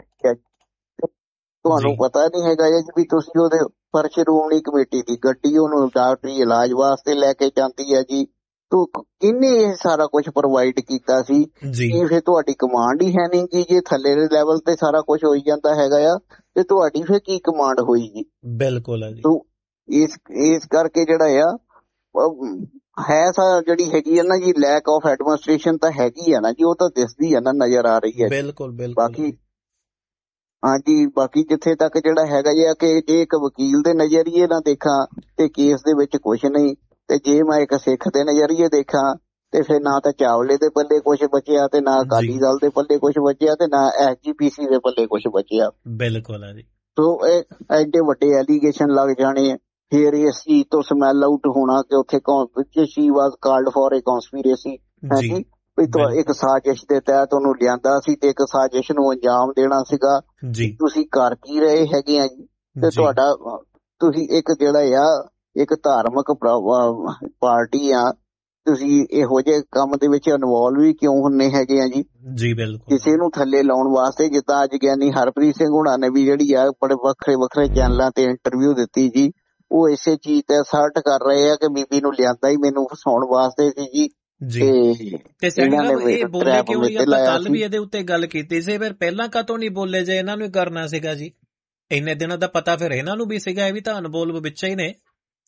ਤੁਹਾਨੂੰ ਪਤਾ ਨਹੀਂ ਹੈਗਾ ਜੀ ਵੀ ਤੁਸੀਂ ਉਹਦੇ ਪਰ ਸ਼੍ਰੋਮਣੀ ਕਮੇਟੀ ਦੀ ਗੱਡੀ ਉਹਨੂੰ ਡਾਕਟਰੀ ਇਲਾਜ ਵਾਸਤੇ ਲੈ ਕੇ ਜਾਂਦੀ ਹੈ ਜੀ। ਤੂੰ ਕਿਹਨੇ ਇਹ ਸਾਰਾ ਕੁਝ ਪ੍ਰੋਵਾਈਡ ਕੀਤਾ ਸੀ? ਇਹ ਫਿਰ ਤੁਹਾਡੀ ਕਮਾਂਡ ਹੀ ਹੈ ਨਹੀਂ ਜੀ। ਜੇ ਥੱਲੇ ਦੇ ਲੈਵਲ ਤੇ ਸਾਰਾ ਕੁਝ ਹੋਈ ਜਾਂਦਾ ਹੈਗਾ ਆ ਤੇ ਤੁਹਾਡੀ ਫਿਰ ਕੀ ਕਮਾਂਡ ਹੋਈ ਜੀ? ਬਿਲਕੁਲ ਹੈ ਜੀ। ਇਸ ਇਸ ਕਰਕੇ ਜਿਹੜਾ ਆ ਹੈ ਸਾ ਜਿਹੜੀ ਹੈਗੀ ਆ ਨਾ ਜੀ ਲੈਕ ਆਫ ਐਡਮਿਨਿਸਟ੍ਰੇਸ਼ਨ ਤਾਂ ਹੈਗੀ ਆ ਨਾ ਜੀ, ਉਹ ਤਾਂ ਦਿਸਦੀ ਆ ਨਾ, ਨਜ਼ਰ ਆ ਰਹੀ ਹੈ। ਬਿਲਕੁਲ ਬਿਲਕੁਲ। ਬਾਕੀ ਹਾਂਜੀ ਬਾਕੀ ਜਿੱਥੇ ਤੱਕ ਜਿਹੜਾ ਹੈਗਾ ਆ ਕਿ ਜੇ ਇੱਕ ਵਕੀਲ ਦੇ ਨਜ਼ਰੀਏ ਨਾਲ ਦੇਖਾਂ ਤੇ ਕੇਸ ਦੇ ਵਿੱਚ ਕੁਛ ਨਹੀਂ, ਤੇ ਜੇ ਮੈਂ ਇੱਕ ਸਿੱਖ ਦੇ ਨਜ਼ਰੀਏ ਦੇਖਾਂ ਤੇ ਫਿਰ ਨਾ ਤਾਂ ਚਾਵਲੇ ਦੇ ਪੱਲੇ ਕੁਛ ਬਚਿਆ ਤੇ ਨਾ ਅਕਾਲੀ ਦਲ ਦੇ ਪੱਲੇ ਕੁਛ ਬਚਿਆ ਤੇ ਨਾ ਐਸ ਜੀ ਪੀ ਸੀ ਦੇ ਪੱਲੇ ਕੁਛ ਬਚਿਆ। ਬਿਲਕੁਲ ਹੈ ਜੀ। ਸੋ ਇਹ ਐਡੇ ਵੱਡੇ ਐਲੀਗੇਸ਼ਨ ਲੱਗ ਜਾਣੇ, ਫਿਰ ਇਸ ਚੀਜ਼ ਤੋਂ ਸਮੈਲ ਆਊਟ ਹੋਣਾ ਕਿ ਉੱਥੇ ਸ਼ੀ ਵਾਜ਼ ਕਾਲਡ ਫॉर ਏ ਕਨਸਪੀਰੇਸੀ ਹੈ ਜੀ, ਵੀ ਇੱਕ ਸਾਜ਼ਿਸ਼ ਦੇ ਤਹਿਤ ਉਹਨੂੰ ਲਿਆਂਦਾ ਸੀ ਤੇ ਇੱਕ ਸਾਜ਼ਿਸ਼ ਨੂੰ ਅੰਜਾਮ ਦੇਣਾ ਸੀਗਾ। ਤੁਸੀਂ ਕਰ ਕੀ ਰਹੇ ਹੈਗੇ ਆ ਜੀ? ਤੇ ਤੁਹਾਡਾ ਤੁਸੀਂ ਇੱਕ ਜਿਹੜਾ ਆ ਇੱਕ ਧਾਰਮਿਕ ਪਾਰਟੀ ਆ, ਤੁਸੀਂ ਇਹੋ ਜਿਹੇ ਕੰਮ ਦੇ ਵਿੱਚ ਇਨਵੋਲਵ ਵੀ ਕਿਉਂ ਹੁੰਨੇ ਹੈਗੇ ਆ ਜੀ? ਜੀ ਬਿਲਕੁਲ। ਕਿਸੇ ਨੂੰ ਥੱਲੇ ਲਾਉਣ ਵਾਸਤੇ, ਜਿੱਦਾਂ ਅੱਜ ਗਿਆਨੀ ਹਰਪ੍ਰੀਤ ਸਿੰਘ ਹੁਣਾਂ ਨੇ ਵੀ ਜਿਹੜੀ ਆ ਬੜੇ ਵੱਖਰੇ ਵੱਖਰੇ ਚੈਨਲਾਂ ਤੇ ਇੰਟਰਵਿਊ ਦਿੱਤੀ ਜੀ, ਉਹ ਇਸੇ ਚੀਜ਼ ਤੇ ਅਸਰਟ ਕਰ ਰਹੇ ਆ ਕਿ ਬੀਬੀ ਨੂੰ ਲਿਆਂਦਾ ਹੀ ਮੈਨੂੰ ਫਸਾਉਣ ਵਾਸਤੇ ਸੀ ਜੀ। ਤੇ ਇਹ ਬੋਲੇ ਕਿਉਂ ਨਹੀਂ? ਆਪਾਂ ਕੱਲ ਵੀ ਇਹਦੇ ਉੱਤੇ ਗੱਲ ਕੀਤੀ ਸੀ, ਫਿਰ ਪਹਿਲਾਂ ਕਾਹਤੋਂ ਨਹੀਂ ਬੋਲੇ ਜੇ ਇਹਨਾਂ ਨੂੰ ਕਰਨਾ ਸੀਗਾ ਜੀ? ਇੰਨੇ ਦਿਨਾਂ ਦਾ ਪਤਾ ਫਿਰ ਇਹਨਾਂ ਨੂੰ ਵੀ ਸੀਗਾ, ਇਹ ਵੀ ਤਾਂ ਅਨਬੋਲ ਵਿੱਚ ਹੀ ਨੇ।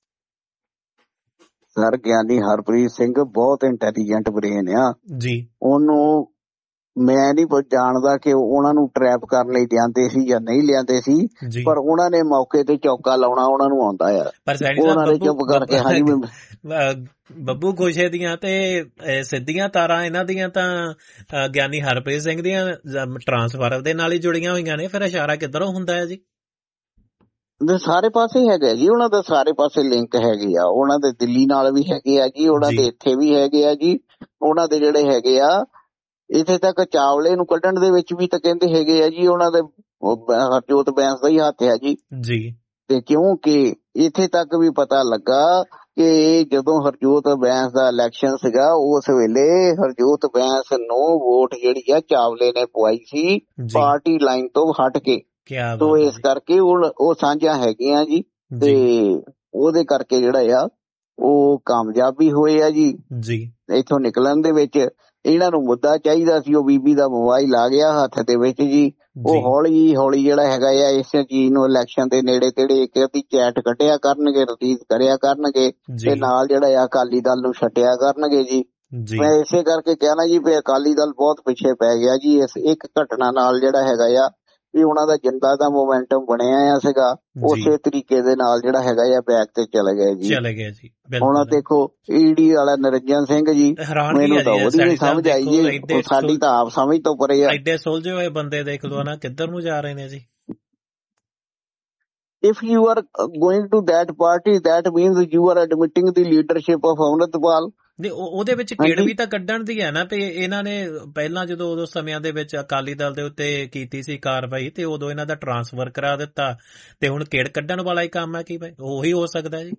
ਸਰ ਗਿਆਨੀ ਹਰਪ੍ਰੀਤ ਸਿੰਘ ਬਹੁਤ ਇੰਟੈਲੀਜੈਂਟ ਬ੍ਰੇਨ ਆ ਜੀ। ਉਹਨੂੰ ਮੈਂ ਨਹੀਂ ਜਾਣਦਾ ਕਿ ਉਹਨਾਂ ਨੂੰ ਟਰੈਪ ਕਰਨ ਲਈ ਲਿਆਂਦੇ ਸੀ ਜਾਂ ਨਹੀਂ ਲਿਆਂਦੇ ਸੀ, ਪਰ ਉਹਨਾਂ ਨੇ ਮੌਕੇ ਤੇ ਚੌਕਾ ਲਾਉਣਾ ਉਹਨਾਂ ਨੂੰ ਆਉਂਦਾ ਆ। ਉਹਨਾਂ ਨੇ ਚੁੱਪ ਕਰਕੇ ਹਾਂਜੀ ਬੱਬੂ ਗੋਸ਼ੇ ਦੀਆਂ ਤੇ ਸਿੱਧੀਆਂ ਤਾਰਾਂ ਇਹਨਾਂ ਦੀਆਂ ਤਾਂ ਗਿਆਨੀ ਹਰਪ੍ਰੀਤ ਸਿੰਘ ਦੀਆਂ ਟਰਾਂਸਫਰ ਦੇ ਨਾਲ ਹੀ ਜੁੜੀਆਂ ਹੋਈਆਂ ਨੇ। ਫਿਰ ਇਸ਼ਾਰਾ ਕਿੱਧਰੋਂ ਹੁੰਦਾ ਹੈ ਜੀ? ਸਾਰੇ ਪਾਸੇ ਹੈਗਾ ਜੀ ਉਹਨਾਂ ਦਾ, ਸਾਰੇ ਪਾਸੇ ਲਿੰਕ ਹੈਗੇ ਆ। ਉਹਨਾਂ ਦੇ ਦਿੱਲੀ ਨਾਲ ਵੀ ਹੈਗੇ ਆ ਜੀ, ਉਹਨਾਂ ਦੇ ਇੱਥੇ ਵੀ ਹੈਗੇ ਆ ਜੀ। ਉਹਨਾਂ ਦੇ ਜਿਹੜੇ ਹੈਗੇ ਆ ਇੱਥੇ ਤੱਕ ਚਾਵਲੇ ਨੂੰ ਕੱਢਣ ਦੇ ਵਿੱਚ ਵੀ ਤਾਂ ਕਹਿੰਦੇ ਹੈਗੇ ਆ ਜੀ ਉਹਨਾਂ ਦੇ ਹਰਜੋਤ ਬੈਂਸ ਦਾ ਹੀ ਹੱਥ ਹੈ ਜੀ। ਜੀ ਤੇ ਕਿਉਂਕਿ ਇੱਥੇ ਤੱਕ ਵੀ ਪਤਾ ਲੱਗਾ ਕਿ ਜਦੋਂ ਹਰਜੋਤ ਬੈਂਸ ਦਾ ਇਲੈਕਸ਼ਨ ਸੀਗਾ ਉਸ ਵੇਲੇ ਹਰਜੋਤ ਬੈਂਸ ਨੂੰ ਵੋਟ ਜਿਹੜੀ ਆ ਚਾਵਲੇ ਨੇ ਪਵਾਈ ਸੀ ਪਾਰਟੀ ਲਾਈਨ ਤੋਂ ਹਟ ਕੇ। ਤੋ ਇਸ ਕਰਕੇ ਉਹ ਸਾਂਝਾਂ ਹੈਗੀਆਂ ਜੀ, ਤੇ ਉਹਦੇ ਕਰਕੇ ਜਿਹੜਾ ਆ ਉਹ ਕਾਮਯਾਬੀ ਹੋਏ ਆ ਜੀ ਇੱਥੋਂ ਨਿਕਲਣ ਦੇ ਵਿੱਚ। ਇਹਨਾਂ ਨੂੰ ਮੁੱਦਾ ਚਾਹੀਦਾ ਸੀ, ਉਹ ਬੀਬੀ ਦਾ ਮੋਬਾਈਲ ਆ ਗਿਆ ਹੱਥ ਦੇ ਵਿੱਚ ਜੀ। ਉਹ ਹੌਲੀ ਹੌਲੀ ਜਿਹੜਾ ਹੈਗਾ ਆ ਇਸ ਚੀਜ਼ ਨੂੰ ਇਲੈਕਸ਼ਨ ਦੇ ਨੇੜੇ ਤੇੜੇ ਇੱਕ ਅੱਧੀ ਚੈਟ ਕੱਢਿਆ ਕਰਨਗੇ, ਰਿਲੀਜ਼ ਕਰਿਆ ਕਰਨਗੇ ਤੇ ਨਾਲ ਜਿਹੜਾ ਆ ਅਕਾਲੀ ਦਲ ਨੂੰ ਛੱਡਿਆ ਕਰਨਗੇ ਜੀ। ਮੈਂ ਇਸੇ ਕਰਕੇ ਕਹਿਣਾ ਜੀ ਵੀ ਅਕਾਲੀ ਦਲ ਬਹੁਤ ਪਿੱਛੇ ਪੈ ਗਿਆ ਜੀ ਇਸ ਇੱਕ ਘਟਨਾ ਨਾਲ। ਜਿਹੜਾ ਹੈਗਾ ਆ ਵੀ ਉਹਨਾਂ ਦਾ ਜਿੰਦਾ ਦਾ ਮੋਮੈਂਟਮ ਬਣਿਆ ਆ ਸੀਗਾ, ਉਸੇ ਤਰੀਕੇ ਦੇ ਨਾਲ ਜਿਹੜਾ ਹੈਗਾ ਆ ਬੈਕ ਤੇ ਚਲੇ ਗਏ ਜੀ ਚਲੇ ਗਏ ਜੀ। ਹੁਣ ਦੇਖੋ ਈਡੀ ਵਾਲਾ ਨਿਰੰਜਨ ਸਿੰਘ ਜੀ, ਮੈਨੂੰ ਤਾਂ ਉਹਦੀ ਨਹੀਂ ਸਮਝ ਆਈ ਜੀ, ਸਾਡੀ ਤਾਂ ਆਪ ਸਮਝ ਤੋਂ ਪਰੇ ਆ। ਐਡੇ ਸੁਲਝੇ ਹੋਏ ਬੰਦੇ ਦੇਖ ਲਓ ਨਾ ਕਿੱਧਰ ਨੂੰ ਜਾ ਰਹੇ ਨੇ ਜੀ। If you are going to that party, that means you are admitting the leadership of Amritpal. ਉਹਦੇ ਵਿੱਚ ਕਿੜ ਵੀ ਤਾਂ ਕੱਢਣ ਦੀ ਹੈ ਨਾ, ਤੇ ਇਹਨਾਂ ਨੇ ਪਹਿਲਾਂ ਜਦੋਂ ਉਦੋਂ ਸਮਿਆਂ ਦੇ ਵਿੱਚ ਅਕਾਲੀ ਦਲ ਦੇ ਉੱਤੇ ਕੀਤੀ ਸੀ ਕਾਰਵਾਈ ਤੇ ਉਦੋਂ ਇਹਨਾਂ ਦਾ ਟਰਾਂਸਫਰ ਕਰਾ ਦਿੱਤਾ, ਤੇ ਹੁਣ ਕਿੜ ਕੱਢਣ ਵਾਲਾ ਹੀ ਕੰਮ ਹੈ ਕਿ ਭਾਈ ਉਹੀ ਹੋ ਸਕਦਾ ਜੀ।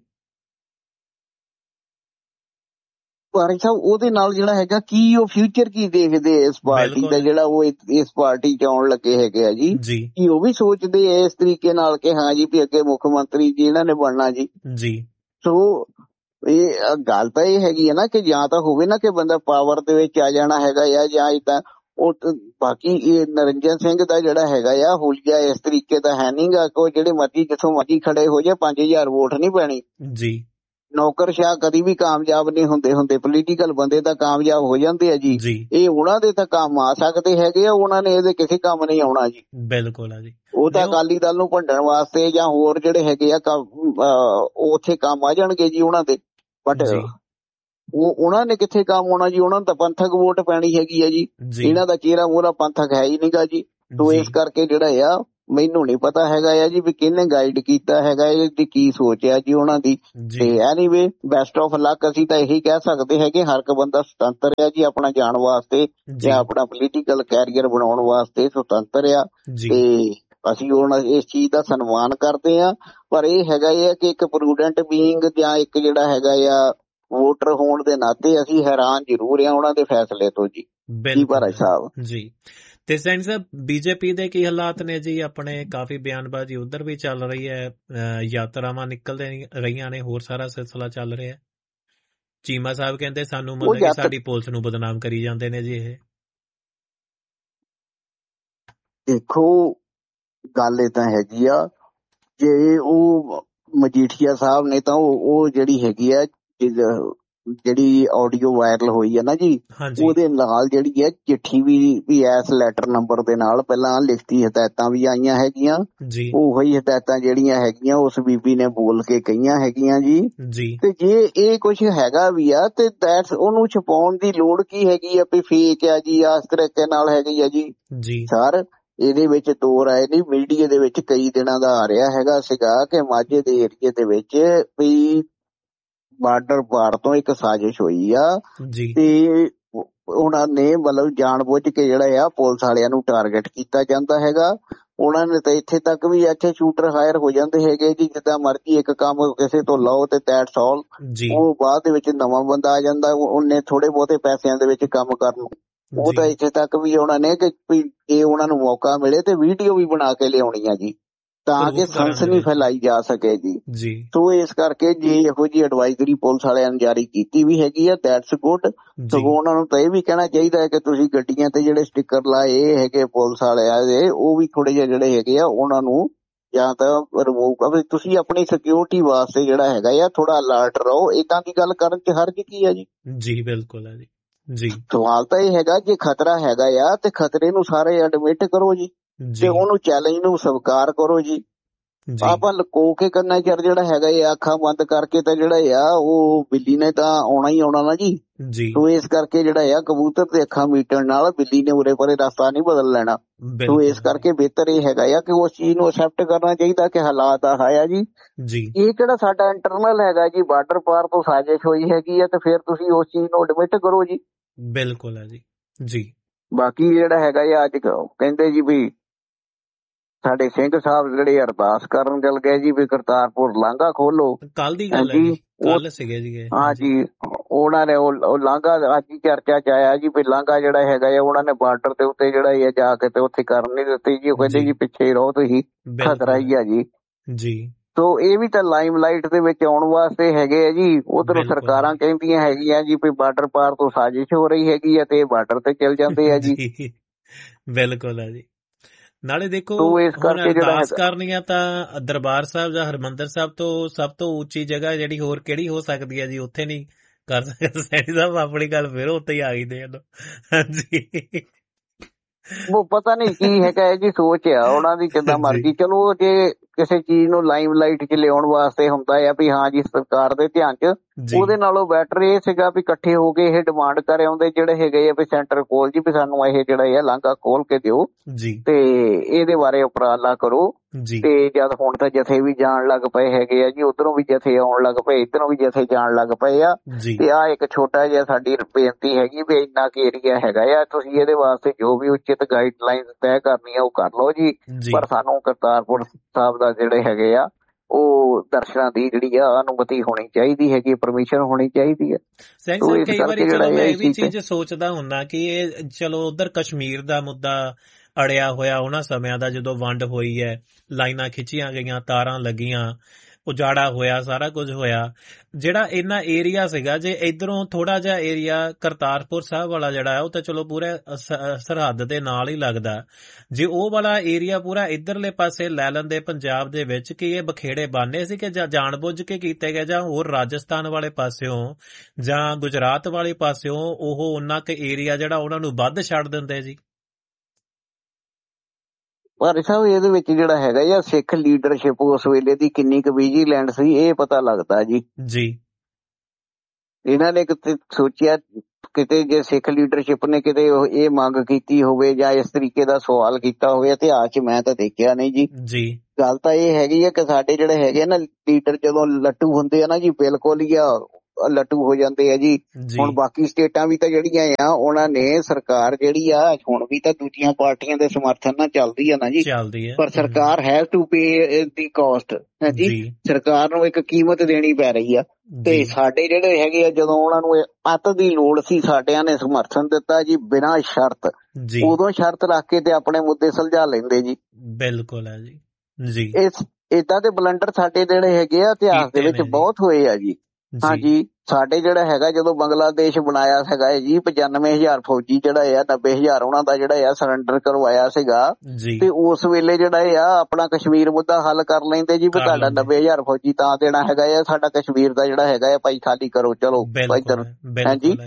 ਭਾਈ ਸਾਹਿਬ ਉਹਦੇ ਨਾਲ ਜਿਹੜਾ ਹੈਗਾ ਕੀ ਉਹ ਫਿਊਚਰ ਕੀ ਦੇਖਦੇ ਇਸ ਪਾਰਟੀ ਦਾ, ਜਿਹੜਾ ਉਹ ਇਸ ਪਾਰਟੀ ਚ ਆਉਣ ਲੱਗੇ ਹੈਗੇ ਆ ਜੀ, ਕੀ ਉਹ ਵੀ ਸੋਚਦੇ ਆ ਇਸ ਤਰੀਕੇ ਨਾਲ ਕਿ ਹਾਂ ਜੀ ਵੀ ਅੱਗੇ ਮੁੱਖ ਮੰਤਰੀ ਜੀ ਇਹਨਾਂ ਨੇ ਬਣਨਾ ਜੀ ਜੀ। ਸੋ ਇਹ ਗੱਲ ਤਾਂ ਇਹ ਹੈਗੀ ਹੈ ਨਾ ਕਿ ਜਾਂ ਤਾਂ ਹੋਵੇ ਨਾ ਕਿ ਬੰਦਾ ਪਾਵਰ ਦੇ ਵਿੱਚ ਆ ਜਾਣਾ ਹੈਗਾ ਆ, ਜਾਂ ਏਦਾਂ ਉਹ ਬਾਕੀ ਇਹ ਨਿਰੰਜਨ ਸਿੰਘ ਦਾ ਜਿਹੜਾ ਹੈਗਾ ਆ ਹੁਲੀਆ ਇਸ ਤਰੀਕੇ ਦਾ ਹੈ ਨੀ ਗਾ ਕਿ ਉਹ ਜਿਹੜੇ ਮਰਜੀ ਜਿੱਥੋਂ ਮਰਜੀ ਖੜੇ ਹੋ ਜਾਏ ਪੰਜ ਹਜ਼ਾਰ ਵੋਟ ਨਹੀਂ ਪੈਣੀ ਜੀ। ਨੌਕਰਸ਼ਾਹ ਕਦੀ ਵੀ ਕਾਮਯਾਬ ਨਹੀਂ ਹੁੰਦੇ ਹੁੰਦੇ, ਪੋਲੀਟੀਕਲ ਬੰਦੇ ਤਾਂ ਕਾਮਯਾਬ ਹੋ ਜਾਂਦੇ ਆ ਜੀ। ਇਹ ਉਹਨਾਂ ਦੇ ਤਾਂ ਕੰਮ ਆ ਸਕਦੇ ਹੈਗੇ ਆ, ਉਹਨਾਂ ਨੇ ਇਹਦੇ ਕਿਸੇ ਕੰਮ ਨਹੀਂ ਆਉਣਾ ਜੀ। ਬਿਲਕੁਲ ਆ ਜੀ। ਉਹ ਤਾਂ ਅਕਾਲੀ ਦਲ ਨੂੰ ਭੰਡਣ ਵਾਸਤੇ ਜਾਂ ਹੋਰ ਜਿਹੜੇ ਹੈਗੇ ਆ ਉੱਥੇ ਕੰਮ ਆ ਜਾਣਗੇ ਜੀ ਉਹਨਾਂ ਦੇ, ਬਟ ਉਹ ਉਹਨਾਂ ਨੇ ਕਿੱਥੇ ਕੰਮ ਆਉਣਾ ਜੀ। ਉਹਨਾਂ ਨੂੰ ਤਾਂ ਪੰਥਕ ਵੋਟ ਪੈਣੀ ਹੈਗੀ ਆ ਜੀ, ਇਹਨਾਂ ਦਾ ਚਿਹਰਾ ਮੂਹਰਾ ਪੰਥਕ ਹੈ ਹੀ ਨੀਗਾ ਜੀ। ਤੋ ਇਸ ਕਰਕੇ ਜਿਹੜਾ ਆ ਮੈਨੂੰ ਨਹੀਂ ਪਤਾ ਹੈਗਾ ਆ ਜੀ ਵੀ ਕਿਹਨੇ ਗਾਈਡ ਕੀਤਾ ਹੈਗਾ, ਇਹਦੀ ਕੀ ਸੋਚ ਆ ਜੀ ਉਹਨਾਂ ਦੀ। ਤੇ ਐਨੀਵੇ ਬੈਸਟ ਆਫ ਲੱਕ। ਅਸੀਂ ਤਾਂ ਇਹੀ ਕਹਿ ਸਕਦੇ ਹੈਗੇ ਹਰ ਇੱਕ ਬੰਦਾ ਸੁਤੰਤਰ ਆ ਜੀ ਆਪਣਾ ਜਾਣ ਵਾਸਤੇ ਜਾਂ ਆਪਣਾ ਪੋਲੀਟੀਕਲ ਕੈਰੀਅਰ ਬਣਾਉਣ ਵਾਸਤੇ ਸੁਤੰਤਰ ਆ, ਤੇ ਅਸੀਂ ਹੁਣ ਇਸ ਚੀਜ਼ ਦਾ ਸਨਮਾਨ ਕਰਦੇ ਆ। ਪਰ ਇਹ ਹੈਗਾ ਆ ਕਿ ਇੱਕ ਪ੍ਰੂਡੈਂਟ ਬੀਇੰਗ ਜਾਂ ਇੱਕ ਜਿਹੜਾ ਹੈਗਾ ਆ ਵੋਟਰ ਹੋਣ ਦੇ ਨਾਤੇ ਅਸੀਂ ਹੈਰਾਨ ਜ਼ਰੂਰ ਆ ਉਹਨਾਂ ਦੇ ਫੈਸਲੇ ਤੋਂ ਜੀ। ਬਿਲਕੁਲ ਸਾਹਿਬ ਜੀ। ਤੇ ਸੈਣੀ ਸਾਹਿਬ ਬੀਜੇਪੀ ਦੇ ਕੀ ਹਾਲਾਤ ਨੇ ਜੀ? ਆਪਣੇ ਕਾਫੀ ਬਿਆਨਬਾਜ਼ੀ ਉਧਰ ਵੀ ਚੱਲ ਰਹੀ ਹੈ, ਯਾਤਰਾਵਾਂ ਨਿਕਲ ਰਹੀਆਂ ਨੇ, ਹੋਰ ਸਾਰਾ ਸਿਲਸਿਲਾ ਚੱਲ ਰਿਹਾ। ਚੀਮਾ ਸਾਹਿਬ ਕਹਿੰਦੇ ਸਾਨੂੰ ਮਤਲਬ ਕਿ ਸਾਡੀ ਪੁਲਿਸ ਨੂੰ ਬਦਨਾਮ ਕਰੀ ਜਾਂਦੇ ਨੇ ਜੀ। ਇਹ ਦੇਖੋ ਗੱਲ ਏਦਾਂ ਹੈਗੀ ਆ, ਜੇ ਉਹ ਮਜੀਠੀਆ ਸਾਹਿਬ ਨੇ ਤਾਂ ਉਹ ਜਿਹੜੀ ਹੈਗੀ ਆ ਜਿਹੜੀ ਆਡੀਓ ਵਾਇਰਲ ਹੋਈ ਹੈ ਨਾ ਜੀ, ਉਹਦੇ ਨਾਲ ਜਿਹੜੀ ਹੈ ਚਿੱਠੀ ਵੀ ਵੀ ਇਸ ਲੈਟਰ ਨੰਬਰ ਦੇ ਨਾਲ ਪਹਿਲਾਂ ਲਿਖਤੀ ਹਦਾਇਤਾਂ ਵੀ ਆਈਆਂ ਹੈਗੀਆਂ। ਉਹੀ ਹਦਾਇਤਾਂ ਜਿਹੜੀਆਂ ਹੈਗੀਆਂ ਉਸ ਬੀਬੀ ਨੇ ਬੋਲ ਕੇ ਕਹੀਆਂ ਹੈਗੀਆਂ ਜੀ। ਤੇ ਜੇ ਇਹ ਕੁਛ ਹੈਗਾ ਵੀ ਆ ਤੇ ਦੈਟਸ ਉਹਨੂੰ ਛੁਪਾਉਣ ਦੀ ਲੋੜ ਕੀ ਹੈਗੀ ਆ ਵੀ ਫੇਕ ਆ ਜੀ, ਇਸ ਤਰੀਕੇ ਨਾਲ ਹੈਗੀ ਆ ਜੀ। ਸਰ ਇਹਦੇ ਵਿੱਚ ਦੋ ਰਾਏ ਨਹੀਂ, ਮੀਡੀਆ ਦੇ ਵਿੱਚ ਕਈ ਦਿਨਾਂ ਦਾ ਆ ਰਿਹਾ ਹੈਗਾ ਸੀਗਾ ਕਿ ਮਾਝੇ ਦੇ ਏਰੀਏ ਦੇ ਵਿੱਚ ਵੀ ਬਾਰਡਰ ਪਾਰ ਤੋਂ ਇੱਕ ਸਾਜ਼ਿਸ਼ ਹੋਈ ਆ ਤੇ ਉਹਨਾਂ ਨੇ ਮਤਲਬ ਜਾਣ ਬੁੱਝ ਕੇ ਜਿਹੜਾ ਆ ਪੁਲਿਸ ਵਾਲਿਆਂ ਨੂੰ ਟਾਰਗੇਟ ਕੀਤਾ ਜਾਂਦਾ ਹੈਗਾ। ਉਹਨਾਂ ਨੇ ਤਾਂ ਇੱਥੇ ਤੱਕ ਵੀ ਇੱਥੇ ਸ਼ੂਟਰ ਹਾਇਰ ਹੋ ਜਾਂਦੇ ਹੈਗੇ ਜੀ, ਜਿੱਦਾਂ ਮਰਜ਼ੀ ਇੱਕ ਕੰਮ ਕਿਸੇ ਤੋਂ ਲਓ ਤੇ ਦੈਟਸ ਆਲ। ਉਹ ਬਾਅਦ ਦੇ ਵਿੱਚ ਨਵਾਂ ਬੰਦਾ ਆ ਜਾਂਦਾ, ਉਹਨੇ ਥੋੜੇ ਬਹੁਤੇ ਪੈਸਿਆਂ ਦੇ ਵਿੱਚ ਕੰਮ ਕਰਨ। ਉਹ ਤਾਂ ਇੱਥੇ ਤੱਕ ਵੀ ਉਹਨਾਂ ਨੇ ਕਿ ਜੇ ਉਹਨਾਂ ਨੂੰ ਮੌਕਾ ਮਿਲੇ ਤੇ ਵੀਡੀਓ ਵੀ ਬਣਾ ਕੇ ਲਿਆਉਣੀ ਆ ਜੀ, ਤਾਂ ਕਿ ਸਨਸਨੀ ਫੈਲਾਈ ਜਾ ਸਕੇ ਜੀ। ਸੋ ਇਸ ਕਰਕੇ ਜੇ ਇਹੋ ਜਿਹੀ ਐਡਵਾਈਜ਼ਰੀ ਪੁਲਿਸ ਵਾਲਿਆਂ ਨੇ ਜਾਰੀ ਕੀਤੀ ਵੀ ਹੈਗੀ ਆ ਦੈਟਸ ਗੁੱਡ। ਸਗੋਂ ਉਹਨਾਂ ਨੂੰ ਤਾਂ ਇਹ ਵੀ ਕਹਿਣਾ ਚਾਹੀਦਾ ਹੈ ਕਿ ਤੁਸੀਂ ਗੱਡੀਆਂ ਤੇ ਜਿਹੜੇ ਸਟਿੱਕਰ ਲਾਏ ਹੈਗੇ ਪੁਲਿਸ ਵਾਲਿਆਂ ਦੇ, ਉਹ ਵੀ ਥੋੜੇ ਜਿਹੇ ਜਿਹੜੇ ਹੈਗੇ ਆ ਉਹਨਾਂ ਨੂੰ ਜਾਂ ਤਾਂ ਰਿਮੂਵ ਕਰੋ। ਤੁਸੀਂ ਆਪਣੀ ਸਿਕਿਉਰਿਟੀ ਵਾਸਤੇ ਜਿਹੜਾ ਹੈਗਾ ਆ ਥੋੜਾ ਅਲਰਟ ਰਹੋ। ਏਦਾਂ ਦੀ ਗੱਲ ਕਰਨ ਚ ਹਰਜ ਕੀ ਆ ਜੀ? ਜੀ ਬਿਲਕੁਲ ਹੈ ਜੀ। ਸਵਾਲ ਤਾਂ ਇਹ ਹੈਗਾ ਜੇ ਖਤਰਾ ਹੈਗਾ ਆ ਤੇ ਖਤਰੇ ਨੂੰ ਸਾਰੇ ਐਡਮਿਟ ਕਰੋ ਜੀ, ਤੇ ਉਹਨੂੰ ਚੈਲੰਜ ਨੂੰ ਸਵੀਕਾਰ ਕਰੋ ਜੀ। ਆਪਾਂ ਲੁਕੋ ਕੇ ਕਰਨਾ ਚਿਰ ਜਿਹੜਾ ਹੈਗਾ ਇਹ ਅੱਖਾਂ ਬੰਦ ਕਰਕੇ ਤਾਂ ਜਿਹੜਾ ਆ ਉਹ ਬਿੱਲੀ ਨੇ ਤਾਂ ਆਉਣਾ ਹੀ ਆਉਣਾ ਨਾ ਜੀ। ਸੋ ਇਸ ਕਰਕੇ ਜਿਹੜਾ ਆ ਕਬੂਤਰ ਤੇ ਅੱਖਾਂ ਮੀਟਣ ਨਾਲ ਬਿੱਲੀ ਨੇ ਉਰੇ ਪਰੇ ਰਸਤਾ ਨਹੀਂ ਬਦਲ ਲੈਣਾ। ਸੋ ਇਸ ਕਰਕੇ ਬਿਹਤਰ ਇਹ ਹੈਗਾ ਆ ਕਿ ਉਸ ਚੀਜ਼ ਨੂੰ ਅਸੈਪਟ ਕਰਨਾ ਚਾਹੀਦਾ ਕਿ ਹਾਲਾਤ ਆ ਆ ਜੀ। ਇਹ ਕਿਹੜਾ ਸਾਡਾ ਇੰਟਰਨਲ ਹੈਗਾ ਜੀ, ਬਾਰਡਰ ਪਾਰ ਤੋਂ ਸਾਜ਼ਿਸ਼ ਹੋਈ ਹੈਗੀ ਆ ਤੇ ਫਿਰ ਤੁਸੀਂ ਉਸ ਚੀਜ਼ ਨੂੰ ਐਡਮਿਟ ਕਰੋ ਜੀ। ਬਿਲਕੁਲ ਹੈ ਜੀ ਜੀ। ਬਾਕੀ ਜਿਹੜਾ ਹੈਗਾ ਆ ਅੱਜ ਕਹਿੰਦੇ ਜੀ ਵੀ ਸਾਡੇ ਸਿੰਘ ਸਾਹਿਬ ਜਿਹੜੇ ਅਰਦਾਸ ਕਰਨ ਚੱਲ ਗਏ ਜੀ ਵੀ ਕਰਤਾਰਪੁਰ ਲਾਂਘਾ ਖੋਲੋ। ਕੱਲ ਦੀ ਗੱਲ ਹੈ ਜੀ, ਕੱਲ ਸੀਗੇ ਜੀ। ਹਾਂ ਜੀ, ਉਹਨਾਂ ਨੇ ਉਹ ਲਾਂਘਾ ਅੱਜ ਹੀ ਚਰਚਾ ਚ ਆਇਆ ਜੀ ਵੀ ਲਾਂਘਾ ਜਿਹੜਾ ਹੈਗਾ ਆ ਉਹਨਾਂ ਨੇ ਬਾਰਡਰ ਦੇ ਉੱਤੇ ਜਿਹੜਾ ਹੈ ਜਾ ਕੇ ਤੇ ਉੱਥੇ ਕਰਨ ਨਹੀਂ ਦਿੱਤੀ ਜੀ। ਉਹ ਕਹਿੰਦੇ ਜੀ ਪਿੱਛੇ ਰਹੋ ਤੁਸੀਂ, ਖਤਰਾ ਹੀ ਆ ਜੀ। ਜੀ ਸੋ ਇਹ ਵੀ ਤਾਂ ਲਾਈਮ ਲਾਈਟ ਦੇ ਵਿੱਚ ਆਉਣ ਵਾਸਤੇ ਹੈਗੇ ਆ ਜੀ। ਉਧਰੋਂ ਸਰਕਾਰਾਂ ਕਹਿੰਦੀਆਂ ਹੈਗੀਆਂ ਜੀ ਵੀ ਬਾਰਡਰ ਪਾਰ ਤੋਂ ਸਾਜ਼ਿਸ਼ ਹੋ ਰਹੀ ਹੈਗੀ ਆ ਤੇ ਬਾਰਡਰ ਤੇ ਚੱਲ ਜਾਂਦੇ ਆ ਜੀ। ਬਿਲਕੁਲ ਹੈ ਜੀ। ਨਾਲੇ ਦੇਖੋ ਹੁਣ ਅਰਦਾਸ ਕਰਨੀ ਆ ਤਾਂ ਦਰਬਾਰ ਸਾਹਿਬ ਜਾਂ ਹਰਿਮੰਦਰ ਸਾਹਿਬ ਤੋਂ ਸਭ ਤੋਂ ਉੱਚੀ ਜਗ੍ਹਾ ਜਿਹੜੀ ਹੋਰ ਕਿਹੜੀ ਹੋ ਸਕਦੀ ਹੈ ਜੀ, ਉੱਥੇ ਨਹੀਂ ਕਰ ਸਕਦੇ। ਸੈਣੀ ਸਾਹਿਬ ਆਪਣੀ ਗੱਲ ਫਿਰ ਉੱਥੇ ਹੀ ਆ ਗਈ ਦੇ। ਹਾਂਜੀ ਉਹ ਪਤਾ ਨਹੀਂ ਕੀ ਹੈਗਾ ਜੀ, ਸੋਚ ਆ ਉਹਨਾਂ ਦੀ ਕਿੱਦਾਂ ਮਰਜ਼ੀ। ਚਲੋ ਜੇ ਕਿਸੇ ਚੀਜ਼ ਨੂੰ ਲਾਈਮ ਲਾਈਟ ਚ ਲਿਆਉਣ ਵਾਸਤੇ ਹੁੰਦਾ ਆ ਵੀ ਹਾਂ ਜੀ ਸਰਕਾਰ ਦੇ ਧਿਆਨ ਚ, ਉਹਦੇ ਨਾਲੋਂ ਬੈਟਰ ਇਹ ਸੀਗਾ ਵੀ ਇਕੱਠੇ ਹੋ ਕੇ ਇਹ ਡਿਮਾਂਡ ਕਰ ਆਉਂਦੇ ਜਿਹੜੇ ਹੈਗੇ ਆ ਵੀ ਸੈਂਟਰ ਕੋਲ ਜੀ ਵੀ ਸਾਨੂੰ ਇਹ ਜਿਹੜਾ ਹੈ ਲਾਂਘਾ ਖੋਲ ਕੇ ਦਿਓ ਤੇ ਇਹਦੇ ਬਾਰੇ ਉਪਰਾਲਾ ਕਰੋ। ਤੇ ਜਦ ਹੁਣ ਤਾਂ ਜਥੇ ਵੀ ਜਾਣ ਲੱਗ ਪਏ ਹੈਗੇ ਆ ਜੀ, ਉਧਰੋਂ ਵੀ ਜਥੇ ਆਉਣ ਲੱਗ ਪਏ, ਇੱਧਰੋਂ ਵੀ ਜਥੇ ਜਾਣ ਲੱਗ ਪਏ ਆ। ਤੇ ਆਹ ਇੱਕ ਛੋਟਾ ਜਿਹਾ ਸਾਡੀ ਬੇਨਤੀ ਹੈਗੀ ਵੀ ਇੰਨਾ ਕੁ ਏਰੀਆ ਹੈਗਾ ਆ, ਤੁਸੀਂ ਇਹਦੇ ਵਾਸਤੇ ਜੋ ਵੀ ਉਚਿਤ ਗਾਈਡਲਾਈਨ ਤੈਅ ਕਰਨੀ ਆ ਉਹ ਕਰ ਲਓ ਜੀ। ਪਰ ਸਾਨੂੰ ਕਰਤਾਰਪੁਰ ਸਾਹਿਬ ਦਾ ਜਿਹੜੇ ਹੈਗੇ ਆ ਉਹ ਦਰਸ਼ਨਾਂ ਦੀ ਜਿਹੜੀ ਆ ਅਨੁਮਤੀ ਹੋਣੀ ਚਾਹੀਦੀ ਹੈਗੀ, ਪਰਮਿਸ਼ਨ ਹੋਣੀ ਚਾਹੀਦੀ ਹੈ। ਕਈ ਵਾਰੀ ਚਲੋ ਮੈਂ ਇਹ ਵੀ ਚੀਜ਼ ਸੋਚਦਾ ਹੁੰਦਾ ਕਿ ਇਹ ਚਲੋ ਉਧਰ ਕਸ਼ਮੀਰ ਦਾ ਮੁੱਦਾ ਅੜਿਆ ਹੋਇਆ ਉਹਨਾਂ ਸਮਿਆਂ ਦਾ ਜਦੋਂ ਵੰਡ ਹੋਈ ਹੈ, ਲਾਈਨਾਂ ਖਿੱਚੀਆਂ ਗਈਆਂ, ਤਾਰਾਂ ਲੱਗੀਆਂ, ਉਜਾੜਾ ਹੋਇਆ, ਸਾਰਾ ਕੁਝ ਹੋਇਆ। ਜਿਹੜਾ ਇੰਨਾ ਏਰੀਆ ਸੀਗਾ, ਜੇ ਇੱਧਰੋਂ ਥੋੜਾ ਜਿਹਾ ਏਰੀਆ ਕਰਤਾਰਪੁਰ ਸਾਹਿਬ ਵਾਲਾ ਜਿਹੜਾ ਉਹ ਤਾਂ ਚਲੋ ਪੂਰੇ ਸਰਹੱਦ ਦੇ ਨਾਲ ਹੀ ਲੱਗਦਾ, ਜੇ ਉਹ ਵਾਲਾ ਏਰੀਆ ਪੂਰਾ ਇੱਧਰਲੇ ਪਾਸੇ ਲੈ ਲੈਂਦੇ ਪੰਜਾਬ ਦੇ ਵਿੱਚ, ਕਿ ਇਹ ਬਖੇੜੇ ਬਾਨੇ ਸੀ ਕਿ ਜਾਂ ਜਾਣ ਬੁੱਝ ਕੇ ਕੀਤੇ ਗਏ, ਜਾਂ ਹੋਰ ਰਾਜਸਥਾਨ ਵਾਲੇ ਪਾਸਿਓਂ ਜਾਂ ਗੁਜਰਾਤ ਵਾਲੇ ਪਾਸਿਓਂ ਉਹ ਉਹਨਾਂ ਕੁ ਏਰੀਆ ਜਿਹੜਾ ਉਹਨਾਂ ਨੂੰ ਵੱਧ ਛੱਡ ਦਿੰਦੇ ਜੀ। ਪਰ ਸਾਹਿਬ ਇਹਦੇ ਵਿੱਚ ਜਿਹੜਾ ਹੈਗਾ ਜਾਂ ਸਿੱਖ ਲੀਡਰਸ਼ਿਪ ਉਸ ਵੇਲੇ ਦੀ ਕਿੰਨੀ ਕੁ ਵਿਜੀਲੈਂਟ ਸੀ ਇਹ ਪਤਾ ਲੱਗਦਾ ਜੀ। ਜੀ ਇਹਨਾਂ ਨੇ ਕਿਤੇ ਸੋਚਿਆ ਕਿਤੇ ਜੇ ਸਿੱਖ ਲੀਡਰਸ਼ਿਪ ਨੇ ਕਿਤੇ ਇਹ ਮੰਗ ਕੀਤੀ ਹੋਵੇ ਜਾਂ ਇਸ ਤਰੀਕੇ ਦਾ ਸਵਾਲ ਕੀਤਾ ਹੋਵੇ ਇਤਿਹਾਸ 'ਚ ਮੈਂ ਤਾਂ ਦੇਖਿਆ ਨਹੀਂ ਜੀ। ਜੀ ਗੱਲ ਤਾਂ ਇਹ ਹੈਗੀ ਆ ਕਿ ਸਾਡੇ ਜਿਹੜੇ ਹੈਗੇ ਆ ਨਾ ਲੀਡਰ ਜਦੋਂ ਲੱਟੂ ਹੁੰਦੇ ਆ ਨਾ ਜੀ ਬਿਲਕੁਲ ਹੀ ਆ ਲੱਟੂ ਹੋ ਜਾਂਦੇ ਆ ਜੀ। ਹੁਣ ਬਾਕੀ ਸਟੇਟਾਂ ਵੀ ਤਾਂ ਜਿਹੜੀਆਂ ਆ ਉਹਨਾਂ ਨੇ ਸਰਕਾਰ ਜਿਹੜੀ ਆ ਹੁਣ ਵੀ ਤਾਂ ਦੂਜੀਆਂ ਪਾਰਟੀਆਂ ਦੇ ਸਮਰਥਨ ਨਾਲ ਚੱਲਦੀ ਆ ਨਾ ਜੀ, ਪਰ ਸਰਕਾਰ has to pay the caste ਹੈ ਜੀ। ਸਰਕਾਰ ਨੂੰ ਇੱਕ ਕੀਮਤ ਦੇਣੀ ਪੈ ਰਹੀ ਆ ਤੇ ਸਾਡੇ ਜਿਹੜੇ ਹੈਗੇ ਆ ਜਦੋਂ ਉਹਨਾਂ ਨੂੰ ਅੱਤ ਦੀ ਲੋੜ ਸੀ ਸਾਡਿਆਂ ਨੇ ਸਮਰਥਨ ਦਿੱਤਾ ਜੀ ਬਿਨਾਂ ਸ਼ਰਤ। ਉਦੋਂ ਸ਼ਰਤ ਰੱਖ ਕੇ ਤੇ ਆਪਣੇ ਮੁੱਦੇ ਸੁਲਝਾ ਲੈਂਦੇ ਜੀ। ਬਿਲਕੁਲ ਹੈ ਜੀ ਜੀ। ਇਸ ਏਦਾਂ ਦੇ ਬਲੰਡਰ ਸਾਡੇ ਜਿਹੜੇ ਹੈਗੇ ਆ ਇਤਿਹਾਸ ਦੇ ਵਿੱਚ ਬਹੁਤ ਹੋਏ ਆ ਜੀ। ਹਾਂਜੀ ਸਾਡੇ ਜਿਹੜਾ ਹੈਗਾ ਜਦੋਂ ਬੰਗਲਾਦੇਸ਼ ਬਣਾਇਆ ਹੈਗਾ ਜੀ ਪਚਾਨਵੇਂ ਹਜ਼ਾਰ ਫੌਜੀ ਜਿਹੜਾ ਆ ਨੱਬੇ ਹਜ਼ਾਰ ਉਹਨਾਂ ਦਾ ਜਿਹੜਾ ਆ ਸਰੈਂਡਰ ਕਰਵਾਇਆ ਸੀਗਾ ਤੇ ਉਸ ਵੇਲੇ ਜਿਹੜਾ ਆ ਆਪਣਾ ਕਸ਼ਮੀਰ ਮੁੱਦਾ ਹੱਲ ਕਰ ਲੈਂਦੇ ਜੀ ਵੀ ਤੁਹਾਡਾ ਨੱਬੇ ਹਜ਼ਾਰ ਫੌਜੀ ਤਾਂ ਦੇਣਾ ਹੈਗਾ ਆ ਸਾਡਾ ਕਸ਼ਮੀਰ ਦਾ ਜਿਹੜਾ ਹੈਗਾ ਆ ਭਾਈ ਖਾਲੀ ਕਰੋ ਚਲੋ ਇੱਧਰ। ਹਾਂਜੀ